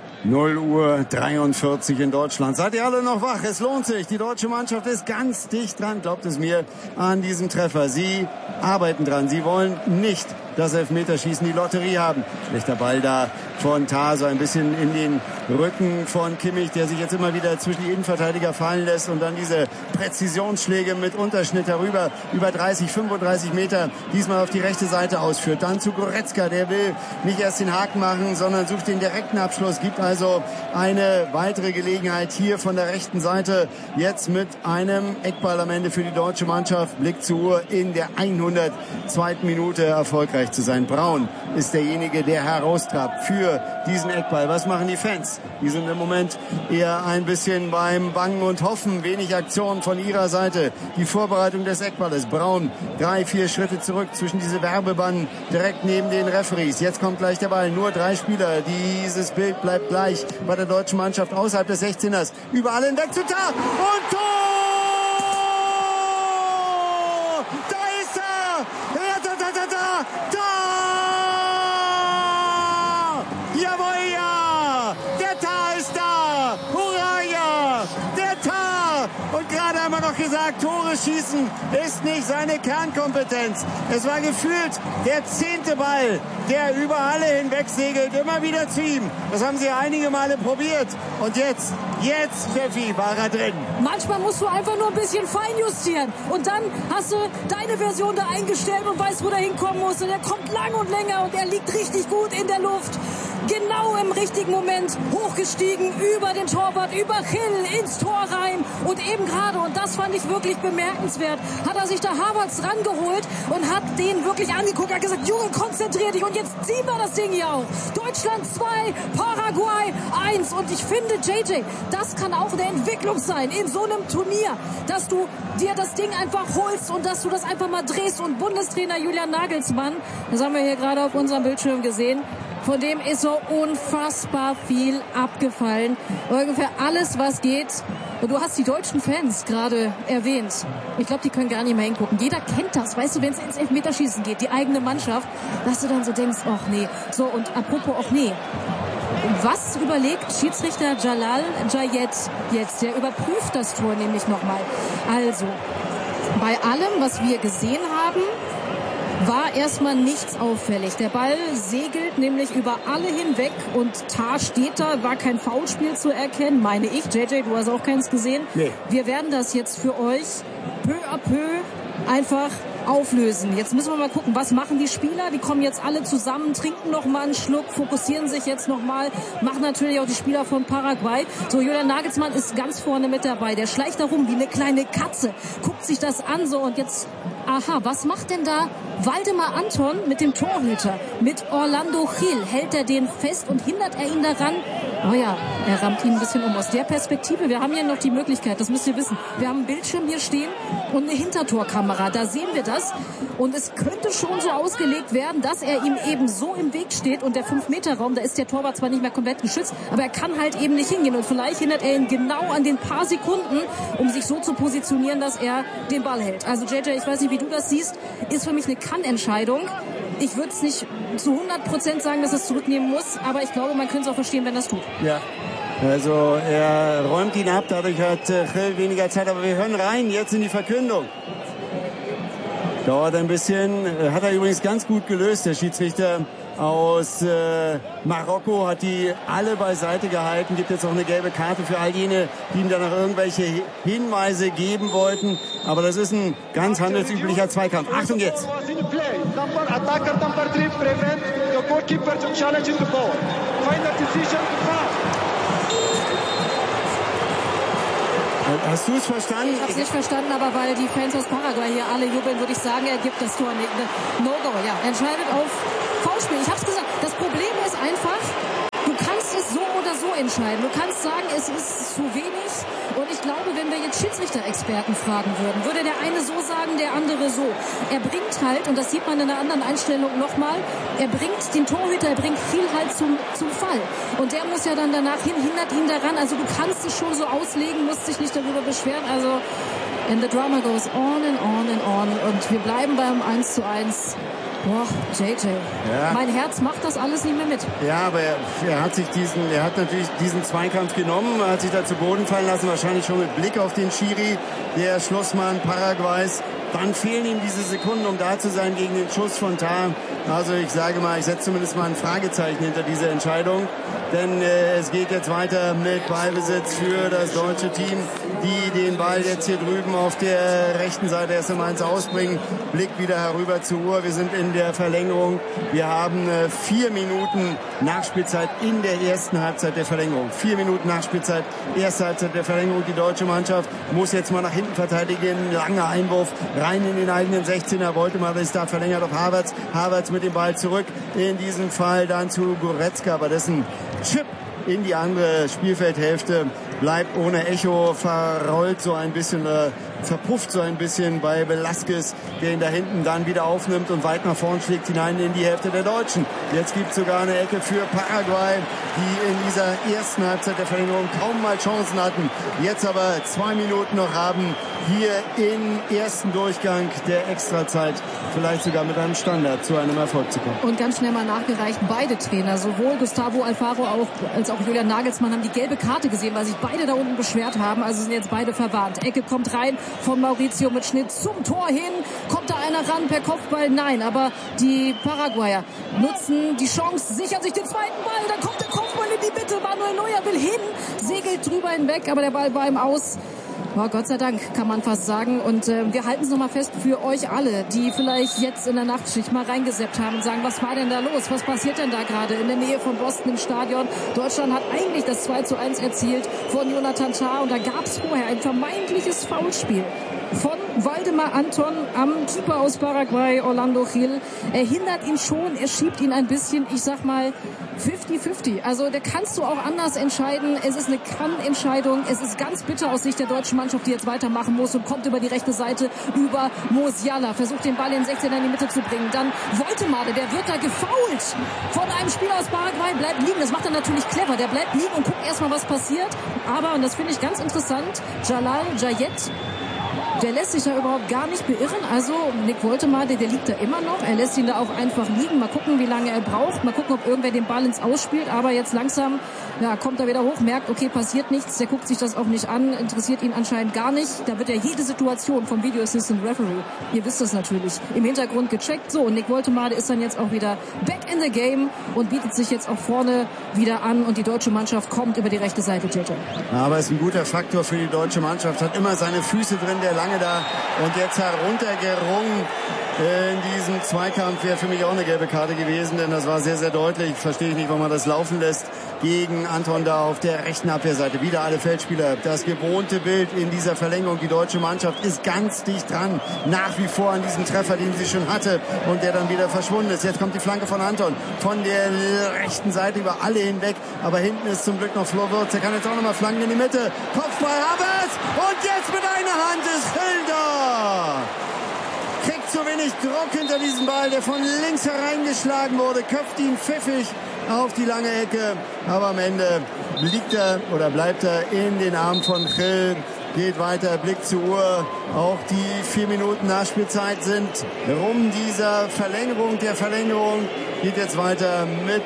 0:43 in Deutschland. Seid ihr alle noch wach? Es lohnt sich. Die deutsche Mannschaft ist ganz dicht dran, glaubt es mir, an diesem Treffer. Sie arbeiten dran. Sie wollen nicht das Elfmeterschießen, die Lotterie haben. Schlechter Ball da von Tah, so ein bisschen in den Rücken von Kimmich, der sich jetzt immer wieder zwischen die Innenverteidiger fallen lässt und dann diese Präzisionsschläge mit Unterschnitt darüber, über 30, 35 Meter, diesmal auf die rechte Seite ausführt. Dann zu Goretzka, der will nicht erst den Haken machen, sondern sucht den direkten Abschluss, gibt also eine weitere Gelegenheit hier von der rechten Seite, jetzt mit einem Eckball am Ende für die deutsche Mannschaft. Blick zur Uhr, in der 102. Minute erfolgreich zu sein. Braun ist derjenige, der heraustrabt für diesen Eckball. Was machen die Fans? Die sind im Moment eher ein bisschen beim Bangen und Hoffen. Wenig Aktion von ihrer Seite. Die Vorbereitung des Eckballes. Braun 3-4 Schritte zurück zwischen diese Werbebanden direkt neben den Referees. Jetzt kommt gleich der Ball. Nur 3 Spieler. Dieses Bild bleibt gleich bei der deutschen Mannschaft außerhalb des 16ers. Überall hinweg zu Tah und Tor! Da ist er! Da! Jawohl, ja! Der Tah ist da! Hurra, ja! Der Tah! Und gerade haben wir noch gesagt, Tore schießen ist nicht seine Kernkompetenz. Es war gefühlt der 10. Ball, der über alle hinweg segelt, immer wieder zu ihm. Das haben sie einige Male probiert. Und jetzt, Pfeffi, war er drin. Manchmal musst du einfach nur ein bisschen feinjustieren. Und dann hast du deine Version da eingestellt und weißt, wo der hinkommen muss. Und er kommt lang und länger und er liegt richtig gut in der Luft. Genau im richtigen Moment hochgestiegen über den Torwart, über Gil ins Tor rein. Und eben gerade, und das fand ich wirklich bemerkenswert, hat er sich da Havertz rangeholt und hat den wirklich angeguckt. Er hat gesagt, Junge, konzentrier dich und jetzt ziehen wir das Ding hier auch. Deutschland 2, Paraguay 1. Und ich finde, JJ, das kann auch eine Entwicklung sein in so einem Turnier, dass du dir das Ding einfach holst und dass du das einfach mal drehst. Und Bundestrainer Julian Nagelsmann, das haben wir hier gerade auf unserem Bildschirm gesehen, von dem ist so unfassbar viel abgefallen. Ungefähr alles, was geht. Und du hast die deutschen Fans gerade erwähnt. Ich glaube, die können gar nicht mehr hingucken. Jeder kennt das. Weißt du, wenn es ins Elfmeterschießen geht, die eigene Mannschaft, dass du dann so denkst, ach nee. So, und apropos, ach nee. Was überlegt Schiedsrichter Jalal Jayed jetzt? Der überprüft das Tor nämlich nochmal. Also, bei allem, was wir gesehen haben, war erstmal nichts auffällig. Der Ball segelt nämlich über alle hinweg und Tah steht da, war kein Foulspiel zu erkennen, meine ich. JJ, du hast auch keins gesehen. Nee. Wir werden das jetzt für euch peu à peu einfach auflösen. Jetzt müssen wir mal gucken, was machen die Spieler? Die kommen jetzt alle zusammen, trinken noch mal einen Schluck, fokussieren sich jetzt noch mal, machen natürlich auch die Spieler von Paraguay. So, Julian Nagelsmann ist ganz vorne mit dabei. Der schleicht da rum wie eine kleine Katze, guckt sich das an so und jetzt, aha, was macht denn da Waldemar Anton mit dem Torhüter? Mit Orlando Gil hält er den fest und hindert er ihn daran? Oh ja, er rammt ihn ein bisschen um. Aus der Perspektive, wir haben ja noch die Möglichkeit, das müsst ihr wissen, wir haben einen Bildschirm hier stehen und eine Hintertorkamera, da sehen wir das. Und es könnte schon so ausgelegt werden, dass er ihm eben so im Weg steht und der 5-Meter-Raum, da ist der Torwart zwar nicht mehr komplett geschützt, aber er kann halt eben nicht hingehen und vielleicht hindert er ihn genau an den paar Sekunden, um sich so zu positionieren, dass er den Ball hält. Also JJ, ich weiß nicht, wie du das siehst, ist für mich eine Kann-Entscheidung. Ich würde es nicht zu 100% sagen, dass er es zurücknehmen muss, aber ich glaube, man könnte es auch verstehen, wenn er es tut. Ja. Also er räumt ihn ab, dadurch hat Gil weniger Zeit, aber wir hören rein jetzt in die Verkündung. Dauert ein bisschen, hat er übrigens ganz gut gelöst, der Schiedsrichter aus Marokko, hat die alle beiseite gehalten, gibt jetzt auch eine gelbe Karte für all jene, die ihm dann noch irgendwelche Hinweise geben wollten, aber das ist ein ganz handelsüblicher Zweikampf. Achtung jetzt! Hast du es verstanden? Ich habe es nicht verstanden, aber weil die Fans aus Paraguay hier alle jubeln, würde ich sagen, er gibt das Tor nicht. No-Go, ja. Entscheidet auf Foulspiel. Ich habe es gesagt. Das Problem ist einfach, du kannst es so oder so entscheiden. Du kannst sagen, es ist zu wenig. Und ich glaube, wenn wir jetzt Schiedsrichter-Experten fragen würden, würde der eine so sagen, der andere so. Er bringt halt, und das sieht man in einer anderen Einstellung nochmal, er bringt den Torhüter, er bringt viel halt zum Fall. Und der muss ja dann danach hindert ihn daran. Also du kannst es schon so auslegen, musst dich nicht darüber beschweren. Also, and the drama goes on and on and on. Und wir bleiben beim 1:1. Boah, JJ. Ja. Mein Herz macht das alles nicht mehr mit. Ja, aber er hat natürlich diesen Zweikampf genommen, hat sich da zu Boden fallen lassen, wahrscheinlich schon mit Blick auf den Schiri, der Schlussmann Paraguays. Dann fehlen ihm diese Sekunden, um da zu sein gegen den Schuss von Tar. Also ich sage mal, ich setze zumindest mal ein Fragezeichen hinter diese Entscheidung. Denn es geht jetzt weiter mit Ballbesitz für das deutsche Team, die den Ball jetzt hier drüben auf der rechten Seite erst einmal ins Ausbringen. Blick wieder herüber zur Uhr. Wir sind in der Verlängerung. Wir haben 4 Minuten Nachspielzeit in der ersten Halbzeit der Verlängerung. 4 Minuten Nachspielzeit, erste Halbzeit der Verlängerung. Die deutsche Mannschaft muss jetzt mal nach hinten verteidigen. Langer Einwurf rein in den eigenen 16er. Wollte mal, ist da verlängert auf Havertz. Havertz mit dem Ball zurück. In diesem Fall dann zu Goretzka, aber dessen Chip in die andere Spielfeldhälfte bleibt ohne Echo, verrollt so ein bisschen, verpufft so ein bisschen bei Velasquez, der ihn da hinten dann wieder aufnimmt und weit nach vorn schlägt hinein in die Hälfte der Deutschen. Jetzt gibt es sogar eine Ecke für Paraguay, die in dieser ersten Halbzeit der Verlängerung kaum mal Chancen hatten. Jetzt aber 2 Minuten noch haben, hier im ersten Durchgang der Extrazeit vielleicht sogar mit einem Standard zu einem Erfolg zu kommen. Und ganz schnell mal nachgereicht, beide Trainer, sowohl Gustavo Alfaro als auch Julian Nagelsmann, haben die gelbe Karte gesehen, weil sich beide da unten beschwert haben. Also sind jetzt beide verwarnt. Ecke kommt rein von Mauricio mit Schnitt zum Tor hin. Kommt da einer ran per Kopfball? Nein, aber die Paraguayer nutzen die Chance, sichern sich den zweiten Ball. Dann kommt der Kopfball in die Mitte. Manuel Neuer will hin, segelt drüber hinweg, aber der Ball war ihm aus. Oh, Gott sei Dank, kann man fast sagen. Und wir halten es nochmal fest für euch alle, die vielleicht jetzt in der Nachtschicht mal reingeseppt haben und sagen, was war denn da los? Was passiert denn da gerade in der Nähe von Boston im Stadion? Deutschland hat eigentlich das 2:1 erzielt von Jonathan Tah. Und da gab es vorher ein vermeintliches Foulspiel von Waldemar Anton am Keeper aus Paraguay, Orlando Gil. Er hindert ihn schon, er schiebt ihn ein bisschen, ich sag mal 50-50. Also da kannst du auch anders entscheiden. Es ist eine Kann-Entscheidung. Es ist ganz bitter aus Sicht der deutschen Mannschaft, die jetzt weitermachen muss und kommt über die rechte Seite über Musiala. Versucht den Ball in den 16er in die Mitte zu bringen. Dann Woltemade, der wird da gefoult von einem Spieler aus Paraguay, bleibt liegen. Das macht er natürlich clever. Der bleibt liegen und guckt erstmal, was passiert. Aber, und das finde ich ganz interessant, Jalal Jayet, der lässt sich da überhaupt gar nicht beirren. Also Nick Woltemade, der liegt da immer noch. Er lässt ihn da auch einfach liegen. Mal gucken, wie lange er braucht. Mal gucken, ob irgendwer den Ball ins Ausspielt. Aber jetzt langsam kommt er wieder hoch, merkt, okay, passiert nichts. Der guckt sich das auch nicht an. Interessiert ihn anscheinend gar nicht. Da wird ja jede Situation vom Video Assistant Referee, ihr wisst das natürlich, im Hintergrund gecheckt. So, und Nick Woltemade ist dann jetzt auch wieder back in the game und bietet sich jetzt auch vorne wieder an. Und die deutsche Mannschaft kommt über die rechte Seite, JJ. Aber es ist ein guter Faktor für die deutsche Mannschaft. Hat immer seine Füße drin, der lange da und jetzt heruntergerungen. In diesem Zweikampf wäre für mich auch eine gelbe Karte gewesen, denn das war sehr, sehr deutlich. Verstehe ich nicht, warum man das laufen lässt gegen Anton da auf der rechten Abwehrseite. Wieder alle Feldspieler. Das gewohnte Bild in dieser Verlängerung. Die deutsche Mannschaft ist ganz dicht dran. Nach wie vor an diesem Treffer, den sie schon hatte und der dann wieder verschwunden ist. Jetzt kommt die Flanke von Anton. Von der rechten Seite über alle hinweg. Aber hinten ist zum Glück noch Flo Wirtz. Er kann jetzt auch nochmal flanken in die Mitte. Kopfball, Havertz! Und jetzt mit einer Hand ist Hilda! Kriegt zu wenig Druck hinter diesem Ball, der von links hereingeschlagen wurde, köpft ihn pfiffig auf die lange Ecke, aber am Ende bleibt er in den Armen von Gil geht weiter, Blick zur Uhr. Auch die 4 Minuten Nachspielzeit sind rum dieser Verlängerung. Der Verlängerung geht jetzt weiter mit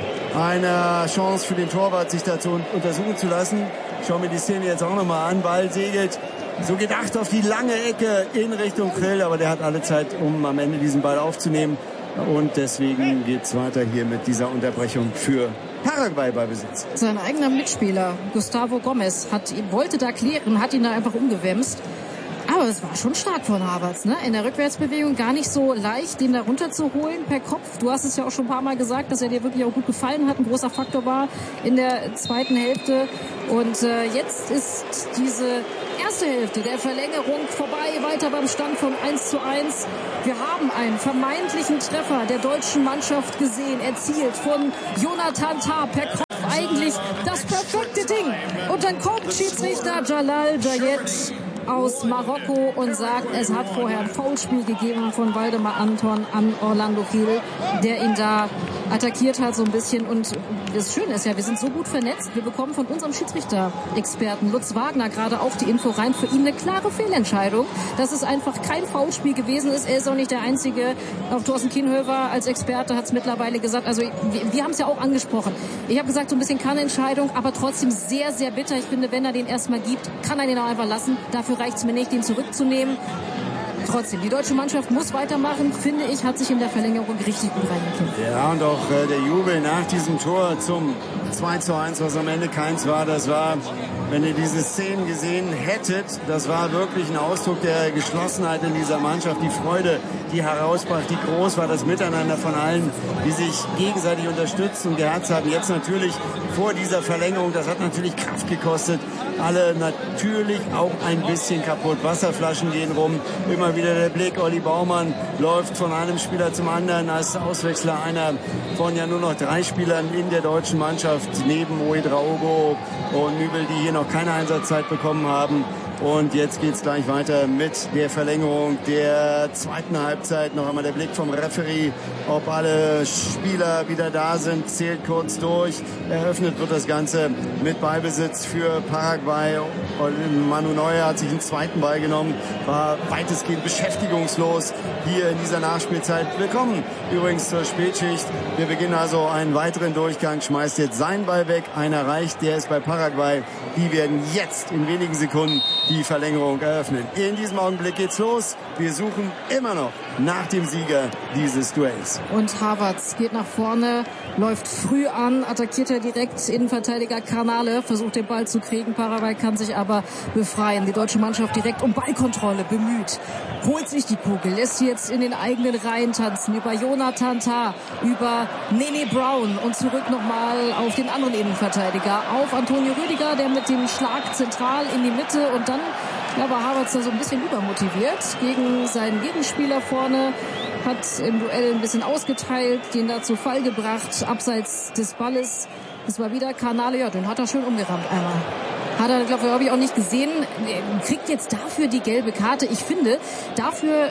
einer Chance für den Torwart, sich dazu untersuchen zu lassen. Ich schaue mir die Szene jetzt auch nochmal an. Ball segelt, so gedacht, auf die lange Ecke in Richtung Grill, aber der hat alle Zeit, um am Ende diesen Ball aufzunehmen. Und deswegen geht's weiter hier mit dieser Unterbrechung für Paraguay bei Besitz. Sein eigener Mitspieler, Gustavo Gomez, wollte da klären, hat ihn da einfach umgewämst. Aber es war schon stark von Havertz, ne? In der Rückwärtsbewegung gar nicht so leicht, den da runterzuholen per Kopf. Du hast es ja auch schon ein paar Mal gesagt, dass er dir wirklich auch gut gefallen hat, ein großer Faktor war in der zweiten Hälfte. Und jetzt ist diese erste Hälfte der Verlängerung vorbei, weiter beim Stand von 1:1. Wir haben einen vermeintlichen Treffer der deutschen Mannschaft gesehen, erzielt von Jonathan Tah per Kopf. Eigentlich das perfekte Ding. Und dann kommt Schiedsrichter Jalal Jayet aus Marokko und sagt, es hat vorher ein Foulspiel gegeben von Waldemar Anton an Orlando Gil, der ihn da attackiert hat so ein bisschen. Und das Schöne ist ja, wir sind so gut vernetzt, wir bekommen von unserem Schiedsrichter-Experten Lutz Wagner gerade auch die Info rein, für ihn eine klare Fehlentscheidung, dass es einfach kein Foulspiel gewesen ist. Er ist auch nicht der Einzige. Auch Thorsten Kienhöfer als Experte hat es mittlerweile gesagt. Also wir haben es ja auch angesprochen. Ich habe gesagt, so ein bisschen Kann-Entscheidung, aber trotzdem sehr, sehr bitter. Ich finde, wenn er den erstmal gibt, kann er den auch einfach lassen. Dafür reicht es mir nicht, den zurückzunehmen. Trotzdem, die deutsche Mannschaft muss weitermachen, finde ich, hat sich in der Verlängerung richtig gut reingekämpft. Ja, und auch der Jubel nach diesem Tor zum 2:1, was am Ende keins war, das war, wenn ihr diese Szenen gesehen hättet, das war wirklich ein Ausdruck der Geschlossenheit in dieser Mannschaft, die Freude, die herausbrach, die groß war, das Miteinander von allen, die sich gegenseitig unterstützt und geherzt haben. Jetzt natürlich vor dieser Verlängerung, das hat natürlich Kraft gekostet, alle natürlich auch ein bisschen kaputt. Wasserflaschen gehen rum, immer wieder der Blick, Olli Baumann läuft von einem Spieler zum anderen als Auswechsler, einer von ja nur noch 3 Spielern in der deutschen Mannschaft, neben Ouedraogo und Nübel, die hier noch keine Einsatzzeit bekommen haben. Und jetzt geht's gleich weiter mit der Verlängerung der zweiten Halbzeit. Noch einmal der Blick vom Referee, ob alle Spieler wieder da sind, zählt kurz durch. Eröffnet wird das Ganze mit Ballbesitz für Paraguay. Und Manu Neuer hat sich einen zweiten Ball genommen, war weitestgehend beschäftigungslos hier in dieser Nachspielzeit. Willkommen übrigens zur Spätschicht. Wir beginnen also einen weiteren Durchgang, schmeißt jetzt seinen Ball weg. Einer reicht, der ist bei Paraguay. Die werden jetzt in wenigen Sekunden die Verlängerung eröffnen. In diesem Augenblick geht's los. Wir suchen immer noch nach dem Sieger dieses Duells. Und Havertz geht nach vorne, läuft früh an, attackiert er direkt Innenverteidiger Canale, versucht den Ball zu kriegen. Paraguay kann sich aber befreien. Die deutsche Mannschaft direkt um Ballkontrolle bemüht. Holt sich die Kugel, lässt sie jetzt in den eigenen Reihen tanzen. Über Jonathan Tah, über Nene Brown und zurück nochmal auf den anderen Innenverteidiger. Auf Antonio Rüdiger, der mit dem Schlag zentral in die Mitte und dann war Havertz da so ein bisschen übermotiviert gegen seinen Gegenspieler vorne, hat im Duell ein bisschen ausgeteilt, den da zu Fall gebracht, abseits des Balles. Das war wieder Canale, ja, den hat er schön umgerammt einmal. Hat er, glaube ich, auch nicht gesehen. Kriegt jetzt dafür die gelbe Karte. Ich finde, dafür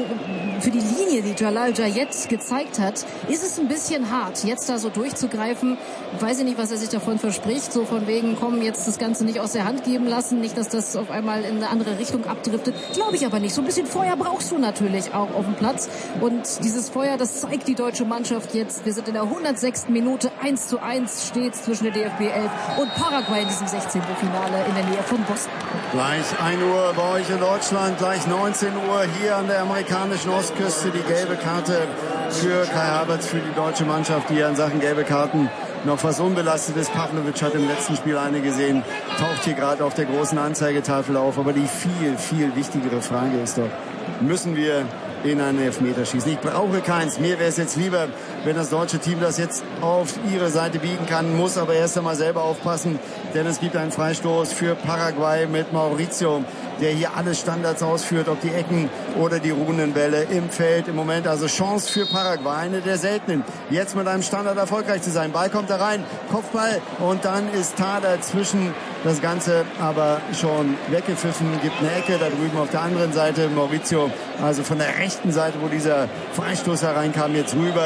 für die Linie, die Jalal Jayet gezeigt hat, ist es ein bisschen hart, jetzt da so durchzugreifen. Weiß ich nicht, was er sich davon verspricht. So von wegen, komm, jetzt das Ganze nicht aus der Hand geben lassen. Nicht, dass das auf einmal in eine andere Richtung abdriftet. Glaube ich aber nicht. So ein bisschen Feuer brauchst du natürlich auch auf dem Platz. Und dieses Feuer, das zeigt die deutsche Mannschaft jetzt. Wir sind in der 106. Minute. 1:1 steht zwischen der DFB 11 und Paraguay in diesem 16. Finale in der Nähe von Boston. Gleich 1 Uhr bei euch in Deutschland, gleich 19 Uhr hier an der amerikanischen Ostküste. Die gelbe Karte für Kai Havertz, für die deutsche Mannschaft, die in Sachen gelbe Karten noch fast unbelastet ist. Pavlovic hat im letzten Spiel eine gesehen, taucht hier gerade auf der großen Anzeigetafel auf. Aber die viel, viel wichtigere Frage ist doch, müssen wir in einen Elfmeter schießen? Ich brauche keins. Mir wäre es jetzt lieber, wenn das deutsche Team das jetzt auf ihre Seite biegen kann, muss aber erst einmal selber aufpassen, denn es gibt einen Freistoß für Paraguay mit Mauricio, der hier alle Standards ausführt, ob die Ecken oder die ruhenden Bälle im Feld im Moment. Also Chance für Paraguay, eine der seltenen, jetzt mit einem Standard erfolgreich zu sein. Ball kommt da rein, Kopfball und dann ist Tah dazwischen. Das Ganze aber schon weggepfiffen, gibt eine Ecke da drüben auf der anderen Seite. Mauricio, also von der rechten Seite, wo dieser Freistoß hereinkam, jetzt rüber mit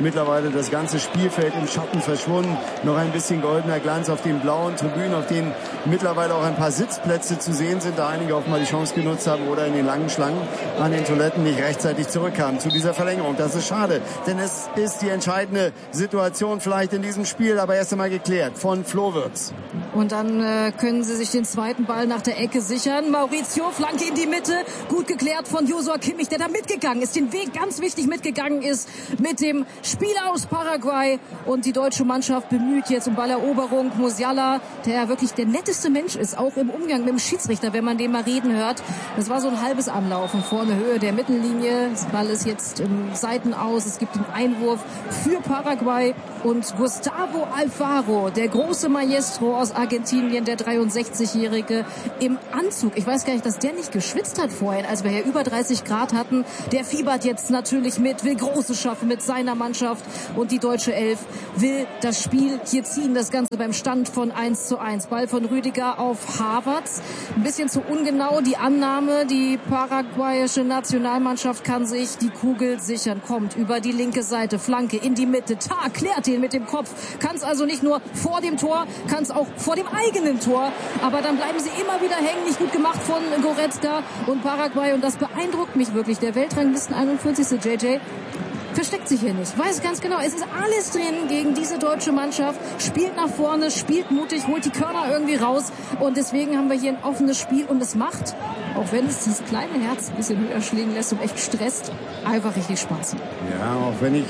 mittlerweile das ganze Spielfeld im Schatten verschwunden. Noch ein bisschen goldener Glanz auf den blauen Tribünen, auf denen mittlerweile auch ein paar Sitzplätze zu sehen sind, da einige offenbar die Chance genutzt haben oder in den langen Schlangen an den Toiletten nicht rechtzeitig zurückkamen zu dieser Verlängerung. Das ist schade, denn es ist die entscheidende Situation vielleicht in diesem Spiel, aber erst einmal geklärt von Flo Wirtz. Und dann können sie sich den zweiten Ball nach der Ecke sichern. Mauricio, Flanke in die Mitte, gut geklärt von Joshua Kimmich, der da mitgegangen ist, den Weg ganz wichtig mitgegangen ist mit dem Spieler aus Paraguay. Und die deutsche Mannschaft bemüht jetzt um Balleroberung. Musiala, der ja wirklich der netteste Mensch ist, auch im Umgang mit dem Schiedsrichter, wenn man den mal reden hört. Das war so ein halbes Anlaufen vorne Höhe der Mittellinie. Das Ball ist jetzt im Seitenaus. Es gibt den Einwurf für Paraguay. Und Gustavo Alfaro, der große Maestro aus Argentinien, der 63-Jährige im Anzug. Ich weiß gar nicht, dass der nicht geschwitzt hat vorhin, als wir hier über 30 Grad hatten. Der fiebert jetzt natürlich mit, will Großes schaffen mit seiner Mannschaft. Und die deutsche Elf will das Spiel hier ziehen. Das Ganze beim Stand von 1:1. Ball von Rüdiger auf Havertz. Ein bisschen zu ungenau die Annahme. Die paraguayische Nationalmannschaft kann sich die Kugel sichern. Kommt über die linke Seite. Flanke in die Mitte. Tah klärt den mit dem Kopf. Kann es also nicht nur vor dem Tor, kann es auch vor dem eigenen Tor. Aber dann bleiben sie immer wieder hängen. Nicht gut gemacht von Goretzka und Paraguay. Und das beeindruckt mich wirklich. Der Weltranglisten 41. JJ versteckt sich hier nicht. Weiß ganz genau, es ist alles drin gegen diese deutsche Mannschaft. Spielt nach vorne, spielt mutig, holt die Körner irgendwie raus. Und deswegen haben wir hier ein offenes Spiel. Und es macht, auch wenn es dieses kleine Herz ein bisschen höher schlägen lässt und echt stresst, einfach richtig Spaß. Ja, auch wenn ich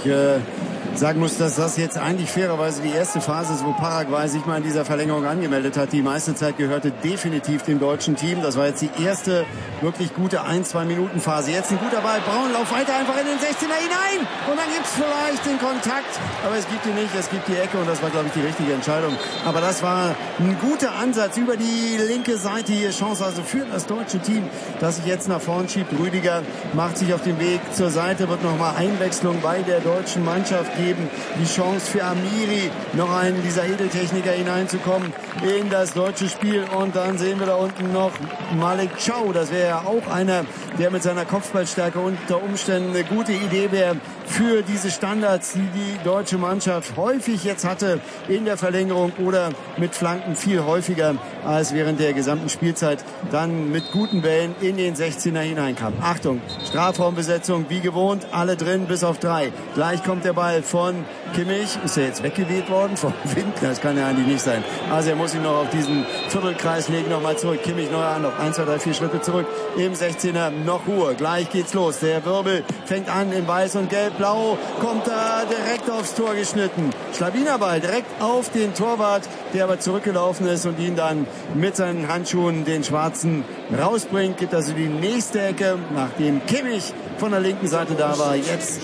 sagen muss, dass das jetzt eigentlich fairerweise die erste Phase ist, wo Paraguay sich mal in dieser Verlängerung angemeldet hat. Die meiste Zeit gehörte definitiv dem deutschen Team. Das war jetzt die erste wirklich gute 1-2 Minuten Phase. Jetzt ein guter Ball. Braun, lauf weiter einfach in den 16er hinein. Und dann gibt's vielleicht den Kontakt. Aber es gibt ihn nicht. Es gibt die Ecke. Und das war, glaube ich, die richtige Entscheidung. Aber das war ein guter Ansatz über die linke Seite hier. Chance also für das deutsche Team, das sich jetzt nach vorn schiebt. Rüdiger macht sich auf den Weg zur Seite. Wird nochmal Einwechslung bei der deutschen Mannschaft geben. Die Chance für Amiri, noch einen dieser Edeltechniker hineinzukommen in das deutsche Spiel. Und dann sehen wir da unten noch Malik Chow. Das wäre ja auch einer, der mit seiner Kopfballstärke unter Umständen eine gute Idee wäre für diese Standards, die die deutsche Mannschaft häufig jetzt hatte in der Verlängerung oder mit Flanken viel häufiger als während der gesamten Spielzeit dann mit guten Bällen in den 16er hineinkam. Achtung, Strafraumbesetzung wie gewohnt, alle drin bis auf 3. Gleich kommt der Ball von Kimmich. Ist er jetzt weggeweht worden vom Wind? Das kann ja eigentlich nicht sein. Also er muss ihn noch auf diesen Viertelkreis legen, nochmal zurück. Kimmich neuer Anlauf. 1, 2, 3, 4 Schritte zurück. Im 16er noch Ruhe. Gleich geht's los. Der Wirbel fängt an in weiß und gelb. Blau kommt da direkt aufs Tor geschnitten. Schlawinerball direkt auf den Torwart, der aber zurückgelaufen ist und ihn dann mit seinen Handschuhen den Schwarzen rausbringt. Gibt also die nächste Ecke, nachdem Kimmich von der linken Seite da war. Jetzt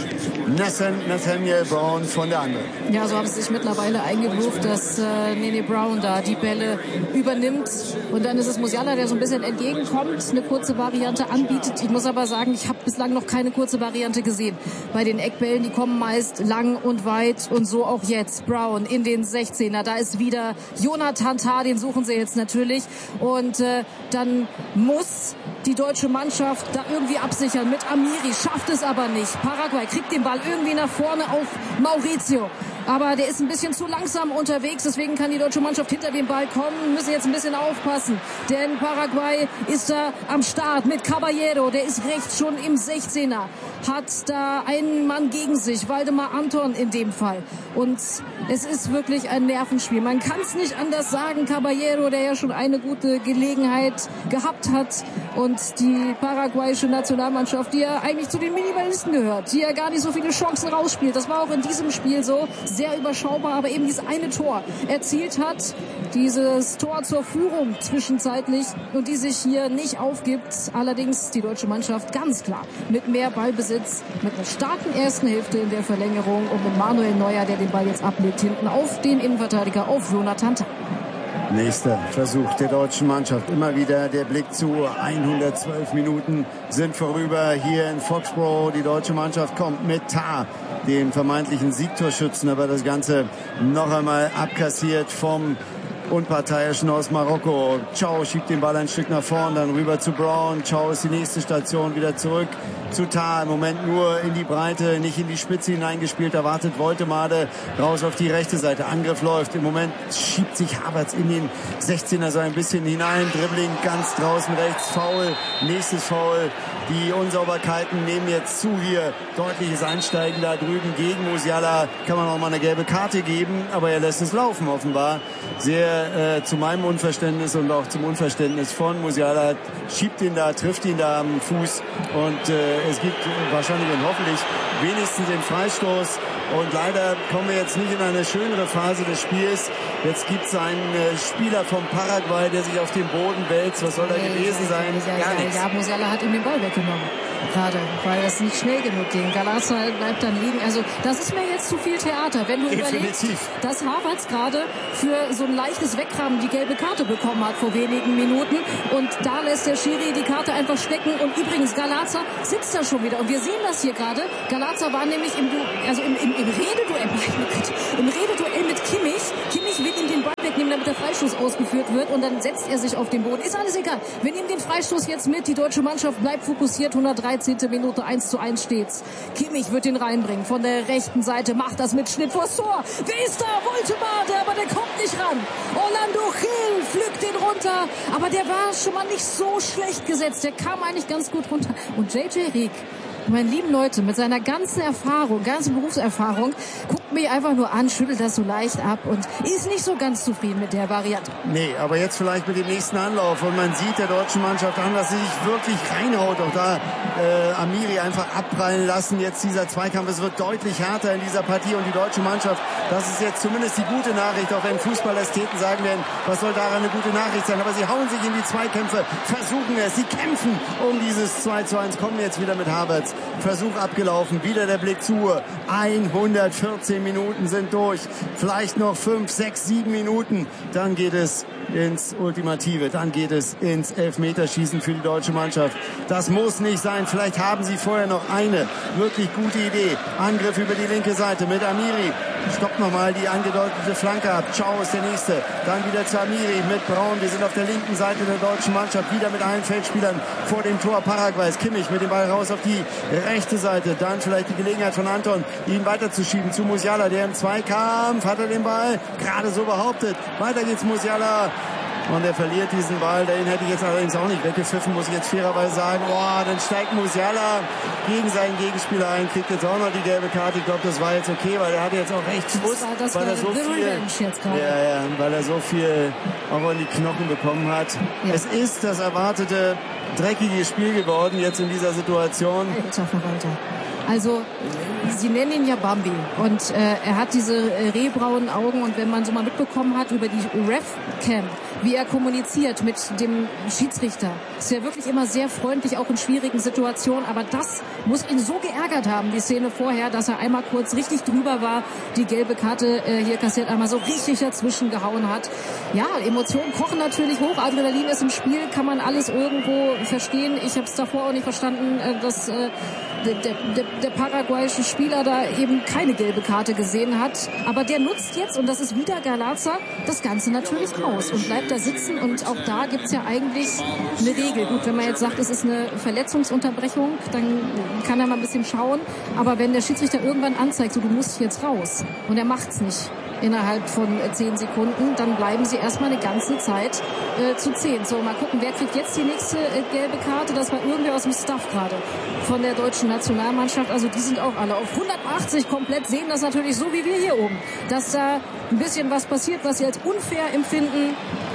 Nathaniel Brown von der anderen. Ja, so haben sie sich mittlerweile eingegroovt, dass Nene Brown da die Bälle übernimmt. Und dann ist es Musiala, der so ein bisschen entgegenkommt, eine kurze Variante anbietet. Ich muss aber sagen, ich habe bislang noch keine kurze Variante gesehen. Bei den Eckbällen, die kommen meist lang und weit und so auch jetzt. Brown in den 16er, da ist wieder Jonathan Tah, den suchen sie jetzt natürlich. Und dann muss die deutsche Mannschaft da irgendwie absichern mit Amiri, schafft es aber nicht. Paraguay kriegt den Ball irgendwie nach vorne auf Mauricio. Aber der ist ein bisschen zu langsam unterwegs, deswegen kann die deutsche Mannschaft hinter dem Ball kommen, müssen jetzt ein bisschen aufpassen, denn Paraguay ist da am Start mit Caballero, der ist rechts schon im 16er, hat da einen Mann gegen sich, Waldemar Anton in dem Fall. Und es ist wirklich ein Nervenspiel. Man kann es nicht anders sagen. Caballero, der ja schon eine gute Gelegenheit gehabt hat, und die paraguayische Nationalmannschaft, die ja eigentlich zu den Minimalisten gehört, die ja gar nicht so viele Chancen rausspielt. Das war auch in diesem Spiel so, sehr überschaubar, aber eben dieses eine Tor erzielt hat, dieses Tor zur Führung zwischenzeitlich, und die sich hier nicht aufgibt. Allerdings die deutsche Mannschaft ganz klar mit mehr Ballbesitz, mit einer starken ersten Hälfte in der Verlängerung und mit Manuel Neuer, der den Ball jetzt ablegt, hinten auf den Innenverteidiger, auf Jonathan Tah. Nächster Versuch der deutschen Mannschaft. Immer wieder der Blick zu 112 Minuten sind vorüber hier in Foxborough. Die deutsche Mannschaft kommt mit Tah, dem vermeintlichen Siegtorschützen, aber das Ganze noch einmal abkassiert vom Unparteiischen aus Marokko. Chow schiebt den Ball ein Stück nach vorn, dann rüber zu Brown. Chow ist die nächste Station, wieder zurück Tar. Im Moment nur in die Breite, nicht in die Spitze hineingespielt. Da wartet Woltemade raus auf die rechte Seite. Angriff läuft. Im Moment schiebt sich Havertz in den 16er so ein bisschen hinein. Dribbling ganz draußen rechts. Foul. Nächstes Foul. Die Unsauberkeiten nehmen jetzt zu hier. Deutliches Einsteigen da drüben gegen Musiala. Kann man auch mal eine gelbe Karte geben, aber er lässt es laufen offenbar. Sehr zu meinem Unverständnis und auch zum Unverständnis von Musiala. Schiebt ihn da, trifft ihn da am Fuß und es gibt wahrscheinlich und hoffentlich wenigstens den Freistoß. Und leider kommen wir jetzt nicht in eine schönere Phase des Spiels. Jetzt gibt es einen Spieler vom Paraguay, der sich auf den Boden wälzt. Was soll da gewesen sein? Gar nichts. Ja, Musiala hat ihm den Ball weggenommen. Gerade, weil es nicht schnell genug ging. Galaza bleibt dann liegen. Also das ist mir jetzt zu viel Theater. Wenn du überlegst, dass Havertz gerade für so ein leichtes Wegkramen die gelbe Karte bekommen hat vor wenigen Minuten und da lässt der Schiri die Karte einfach stecken. Und übrigens, Galaza sitzt da schon wieder. Und wir sehen das hier gerade. Galaza war nämlich im Rededuell mit Kimmich. Kimmich will ihm den Ball wegnehmen, damit der Freistoß ausgeführt wird. Und dann setzt er sich auf den Boden. Ist alles egal. Wir nehmen den Freistoß jetzt mit. Die deutsche Mannschaft bleibt fokussiert. 113. Minute, 1:1 steht's. Kimmich wird den reinbringen. Von der rechten Seite macht das mit Schnitt vors Tor. Wer ist da? Woltemade, aber der kommt nicht ran. Orlando Gil pflückt den runter. Aber der war schon mal nicht so schlecht gesetzt. Der kam eigentlich ganz gut runter. Und JJ Rieck, meine lieben Leute, mit seiner ganzen Erfahrung, ganzen Berufserfahrung, guckt mich einfach nur an, schüttelt das so leicht ab und ist nicht so ganz zufrieden mit der Variante. Nee, aber jetzt vielleicht mit dem nächsten Anlauf. Und man sieht der deutschen Mannschaft an, dass sie sich wirklich reinhaut. Auch da Amiri einfach abprallen lassen. Jetzt dieser Zweikampf, es wird deutlich härter in dieser Partie. Und die deutsche Mannschaft, das ist jetzt zumindest die gute Nachricht, auch wenn Fußballästheten sagen werden, was soll daran eine gute Nachricht sein. Aber sie hauen sich in die Zweikämpfe, versuchen es, sie kämpfen um dieses 2:1, kommen jetzt wieder mit Havertz. Versuch abgelaufen, wieder der Blick zur Uhr. 114 Minuten sind durch. Vielleicht noch 5, 6, 7 Minuten. Dann geht es ins Ultimative. Dann geht es ins Elfmeterschießen für die deutsche Mannschaft. Das muss nicht sein. Vielleicht haben sie vorher noch eine wirklich gute Idee. Angriff über die linke Seite mit Amiri. Stoppt nochmal die angedeutete Flanke ab. Ciao ist der Nächste. Dann wieder zu Amiri mit Braun. Wir sind auf der linken Seite der deutschen Mannschaft. Wieder mit allen Feldspielern vor dem Tor Paraguays. Kimmich mit dem Ball raus auf die rechte Seite. Dann vielleicht die Gelegenheit von Anton, ihn weiterzuschieben zu Musiala. Der im Zweikampf hat er den Ball gerade so behauptet. Weiter geht's Musiala. Und er verliert diesen Ball. Den hätte ich jetzt allerdings auch nicht weggepfiffen, muss ich jetzt fairerweise sagen. Dann steigt Musiala gegen seinen Gegenspieler ein, kriegt jetzt auch noch die gelbe Karte. Ich glaube, das war jetzt okay, weil er hatte jetzt auch recht Frust, weil er so viel auch in die Knochen bekommen hat. Ja. Es ist das erwartete dreckige Spiel geworden jetzt in dieser Situation. Also sie nennen ihn ja Bambi und er hat diese rehbraunen Augen und wenn man so mal mitbekommen hat über die Ref-Cam, wie er kommuniziert mit dem Schiedsrichter, ist er wirklich immer sehr freundlich, auch in schwierigen Situationen, aber das muss ihn so geärgert haben, die Szene vorher, dass er einmal kurz richtig drüber war, die gelbe Karte hier kassiert, einmal so richtig dazwischen gehauen hat. Ja, Emotionen kochen natürlich hoch, Adrenalin ist im Spiel, kann man alles irgendwo verstehen. Ich habe es davor auch nicht verstanden, dass der paraguayische Spieler da eben keine gelbe Karte gesehen hat. Aber der nutzt jetzt, und das ist wieder Galaza, das Ganze natürlich aus und bleibt da sitzen. Und auch da gibt's ja eigentlich eine Regel. Gut, wenn man jetzt sagt, es ist eine Verletzungsunterbrechung, dann kann er mal ein bisschen schauen. Aber wenn der Schiedsrichter irgendwann anzeigt, so du musst jetzt raus, und er macht's nicht innerhalb von 10 Sekunden, dann bleiben sie erstmal eine ganze Zeit zu 10. So, mal gucken, wer kriegt jetzt die nächste gelbe Karte. Das war irgendwer aus dem Staff gerade von der deutschen Nationalmannschaft. Also die sind auch alle auf 180 komplett, sehen das natürlich so wie wir hier oben, dass da ein bisschen was passiert, was sie als unfair empfinden.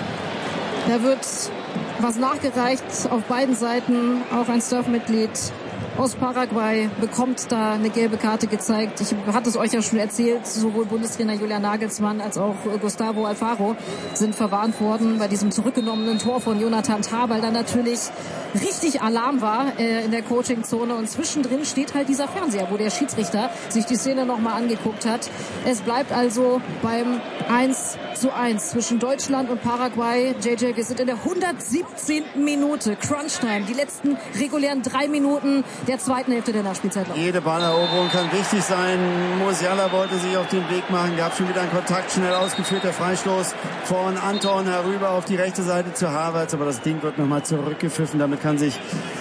Da wird was nachgereicht auf beiden Seiten. Auch ein Staff-Mitglied aus Paraguay bekommt da eine gelbe Karte gezeigt. Ich hatte es euch ja schon erzählt, sowohl Bundestrainer Julian Nagelsmann als auch Gustavo Alfaro sind verwarnt worden bei diesem zurückgenommenen Tor von Jonathan Tah, weil da natürlich richtig Alarm war in der Coachingzone und zwischendrin steht halt dieser Fernseher, wo der Schiedsrichter sich die Szene nochmal angeguckt hat. Es bleibt also beim 1:1 zwischen Deutschland und Paraguay. JJ, wir sind in der 117. Minute, Crunch-Time, die letzten regulären 3 Minuten der zweiten Hälfte der Nachspielzeit. Jede Balleroberung kann wichtig sein. Musiala wollte sich auf den Weg machen, gab schon wieder einen Kontakt, schnell ausgeführt, der Freistoß von Anton herüber auf die rechte Seite zu Havertz, aber das Ding wird nochmal zurückgepfiffen. Damit kann sich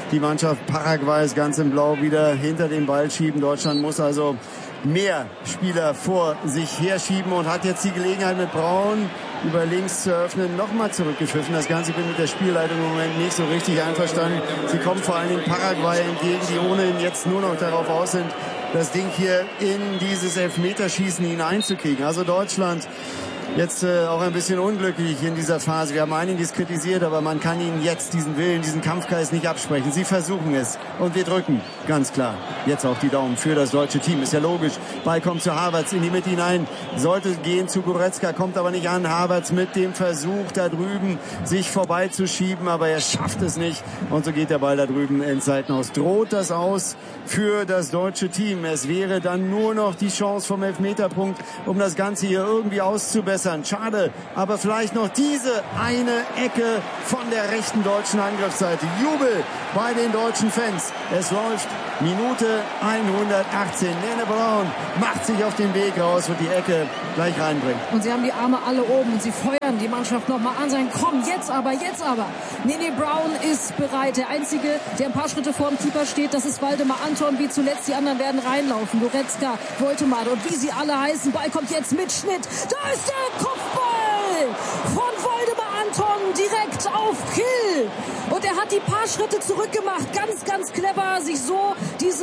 die Mannschaft Paraguays ganz in Blau wieder hinter den Ball schieben. Deutschland muss also mehr Spieler vor sich herschieben und hat jetzt die Gelegenheit mit Braun über links zu öffnen, nochmal zurückgepfiffen. Das Ganze, ich bin mit der Spielleitung im Moment nicht so richtig einverstanden. Sie kommt vor allen Dingen Paraguay entgegen, die ohnehin jetzt nur noch darauf aus sind, das Ding hier in dieses Elfmeterschießen hineinzukriegen. Also Deutschland jetzt auch ein bisschen unglücklich in dieser Phase. Wir haben einiges kritisiert, aber man kann ihnen jetzt diesen Willen, diesen Kampfgeist nicht absprechen. Sie versuchen es und wir drücken ganz klar jetzt auch die Daumen für das deutsche Team. Ist ja logisch. Ball kommt zu Havertz in die Mitte hinein, sollte gehen zu Goretzka, kommt aber nicht an. Havertz mit dem Versuch da drüben sich vorbeizuschieben, aber er schafft es nicht und so geht der Ball da drüben ins Seitenhaus. Droht das aus für das deutsche Team. Es wäre dann nur noch die Chance vom Elfmeterpunkt, um das Ganze hier irgendwie auszubessern. Schade, aber vielleicht noch diese eine Ecke von der rechten deutschen Angriffsseite. Jubel bei den deutschen Fans. Es läuft Minute 118. Nene Braun macht sich auf den Weg raus und die Ecke gleich reinbringt. Und sie haben die Arme alle oben und sie feuern die Mannschaft nochmal an. Sagen, komm, jetzt aber, jetzt aber. Nene Braun ist bereit. Der Einzige, der ein paar Schritte vor dem Keeper steht, das ist Waldemar Anton. Wie zuletzt, die anderen werden reinlaufen. Goretzka, Woltemade und wie sie alle heißen. Ball kommt jetzt mit Schnitt. Da ist der Kopfball von Waldemar Anton direkt auf Hill. Und er hat die paar Schritte zurückgemacht. Ganz, ganz clever sich so diese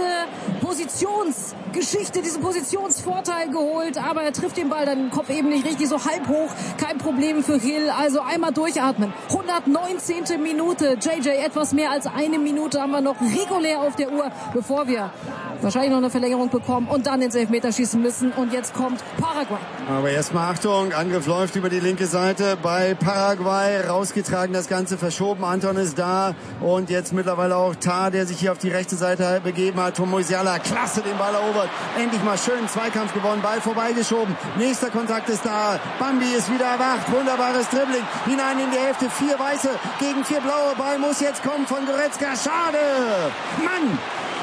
Positionsgeschichte, diesen Positionsvorteil geholt. Aber er trifft den Ball dann im Kopf eben nicht richtig, so halb hoch. Kein Problem für Hill. Also einmal durchatmen. 119. Minute. JJ, etwas mehr als eine Minute haben wir noch regulär auf der Uhr, bevor wir wahrscheinlich noch eine Verlängerung bekommen und dann ins Elfmeterschießen müssen. Und jetzt kommt Paraguay. Aber erstmal Achtung, Angriff läuft über die linke Seite bei Paraguay. Rausgetragen, das Ganze verschoben. Anton ist da und jetzt mittlerweile auch Tah, der sich hier auf die rechte Seite begeben hat. Musiala, klasse, den Ball erobert. Endlich mal schön Zweikampf gewonnen, Ball vorbeigeschoben. Nächster Kontakt ist da. Bambi ist wieder erwacht. Wunderbares Dribbling. Hinein in die Hälfte. 4 Weiße gegen 4 Blaue. Ball muss jetzt kommen von Goretzka. Schade. Mann.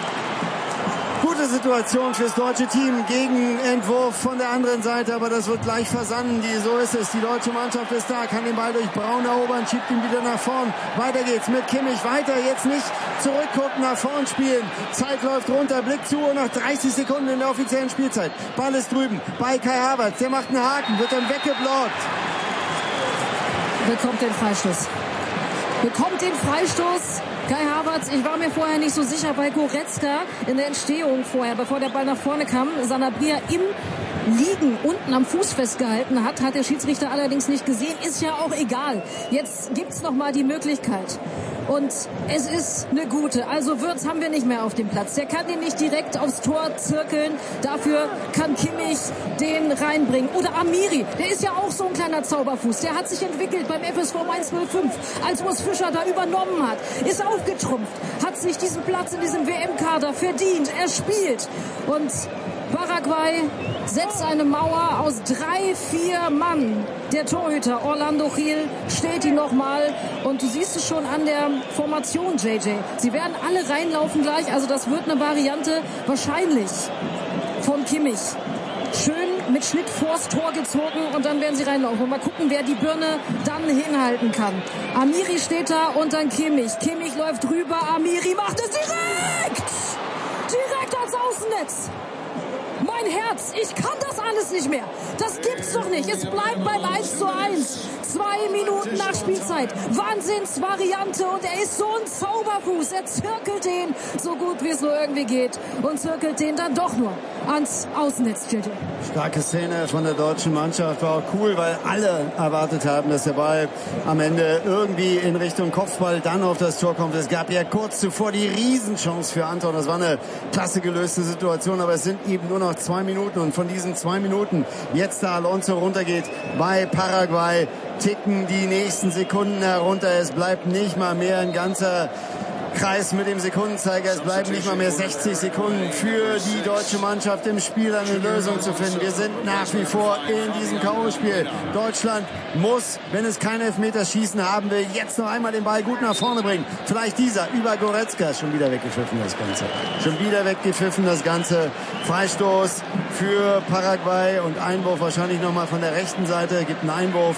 Gute Situation fürs deutsche Team. Gegenentwurf von der anderen Seite, aber das wird gleich versanden. So ist es. Die deutsche Mannschaft ist da, kann den Ball durch Braun erobern, schiebt ihn wieder nach vorn. Weiter geht's mit Kimmich. Weiter, jetzt nicht zurückgucken, nach vorn spielen. Zeit läuft runter, Blick zu Uhr, noch 30 Sekunden in der offiziellen Spielzeit. Ball ist drüben bei Kai Havertz. Der macht einen Haken, wird dann weggeblockt. Bekommt den Freistoß. Bekommt den Freistoß. Kai Havertz, ich war mir vorher nicht so sicher bei Goretzka in der Entstehung vorher, bevor der Ball nach vorne kam. Sanabria im Liegen unten am Fuß festgehalten hat der Schiedsrichter allerdings nicht gesehen. Ist ja auch egal. Jetzt gibt's noch mal die Möglichkeit. Und es ist eine gute. Also Wirtz haben wir nicht mehr auf dem Platz. Der kann den nicht direkt aufs Tor zirkeln. Dafür kann Kimmich den reinbringen. Oder Amiri, der ist ja auch so ein kleiner Zauberfuß. Der hat sich entwickelt beim FSV 105, als Urs Fischer da übernommen hat. Ist aufgetrumpft, hat sich diesen Platz in diesem WM-Kader verdient. Er spielt. Und Paraguay setzt eine Mauer aus 3-4 Mann. Der Torhüter Orlando Gil stellt ihn nochmal. Und du siehst es schon an der Formation, JJ. Sie werden alle reinlaufen gleich. Also das wird eine Variante wahrscheinlich von Kimmich. Schön mit Schnitt vors Tor gezogen und dann werden sie reinlaufen. Und mal gucken, wer die Birne dann hinhalten kann. Amiri steht da und dann Kimmich. Kimmich läuft rüber. Amiri macht es direkt! Direkt ans Außennetz. Mein Herz, ich kann das alles nicht mehr. Das gibt's doch nicht. Es bleibt beim 1:1. 2 Minuten nach Spielzeit. Wahnsinnsvariante und er ist so ein Zauberfuß. Er zirkelt den so gut, wie es nur irgendwie geht und zirkelt den dann doch nur ans Außennetz. Starke Szene von der deutschen Mannschaft. War auch cool, weil alle erwartet haben, dass der Ball am Ende irgendwie in Richtung Kopfball dann auf das Tor kommt. Es gab ja kurz zuvor die Riesenchance für Anton. Das war eine klasse gelöste Situation, aber es sind eben nur noch 2 Minuten und von diesen 2 Minuten jetzt da Alonso runtergeht bei Paraguay, ticken die nächsten Sekunden herunter. Es bleibt nicht mal mehr ein ganzer Kreis mit dem Sekundenzeiger. Es bleiben nicht mal mehr 60 Sekunden für die deutsche Mannschaft im Spiel eine Lösung zu finden. Wir sind nach wie vor in diesem K.O.-Spiel. Deutschland muss, wenn es kein Elfmeterschießen haben will, jetzt noch einmal den Ball gut nach vorne bringen. Vielleicht dieser über Goretzka. Schon wieder weggepfiffen das Ganze. Schon wieder weggepfiffen das Ganze. Freistoß für Paraguay und Einwurf wahrscheinlich nochmal von der rechten Seite. Gibt einen Einwurf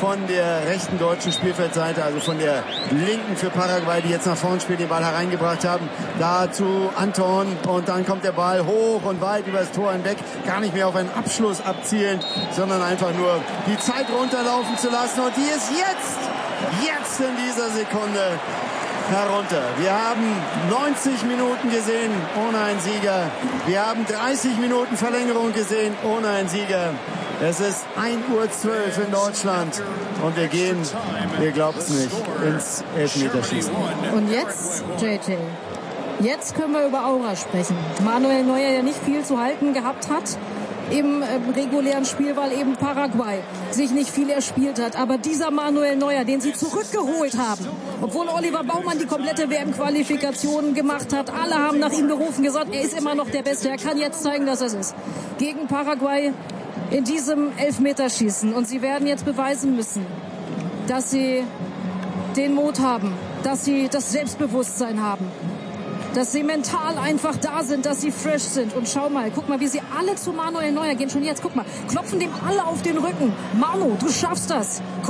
von der rechten deutschen Spielfeldseite, also von der linken für Paraguay, die jetzt nach vorn spielen, den Ball hereingebracht haben. Da zu Anton und dann kommt der Ball hoch und weit über das Tor hinweg. Gar nicht mehr auf einen Abschluss abzielend, sondern einfach nur die Zeit runterlaufen zu lassen. Und die ist jetzt in dieser Sekunde herunter. Wir haben 90 Minuten gesehen ohne einen Sieger. Wir haben 30 Minuten Verlängerung gesehen ohne einen Sieger. Es ist 1:12 Uhr in Deutschland und wir gehen, ihr glaubt es nicht, ins Elfmeterschießen. Und jetzt, JJ, jetzt können wir über Aura sprechen. Manuel Neuer, der nicht viel zu halten gehabt hat im regulären Spiel, weil eben Paraguay sich nicht viel erspielt hat. Aber dieser Manuel Neuer, den sie zurückgeholt haben, obwohl Oliver Baumann die komplette WM-Qualifikation gemacht hat, alle haben nach ihm gerufen, gesagt, er ist immer noch der Beste, er kann jetzt zeigen, dass er es ist. Gegen Paraguay in diesem Elfmeterschießen. Und sie werden jetzt beweisen müssen, dass sie den Mut haben, dass sie das Selbstbewusstsein haben, dass sie mental einfach da sind, dass sie fresh sind. Und schau mal, guck mal, wie sie alle zu Manuel Neuer gehen. Schon jetzt, guck mal, klopfen dem alle auf den Rücken. Manu, du schaffst das.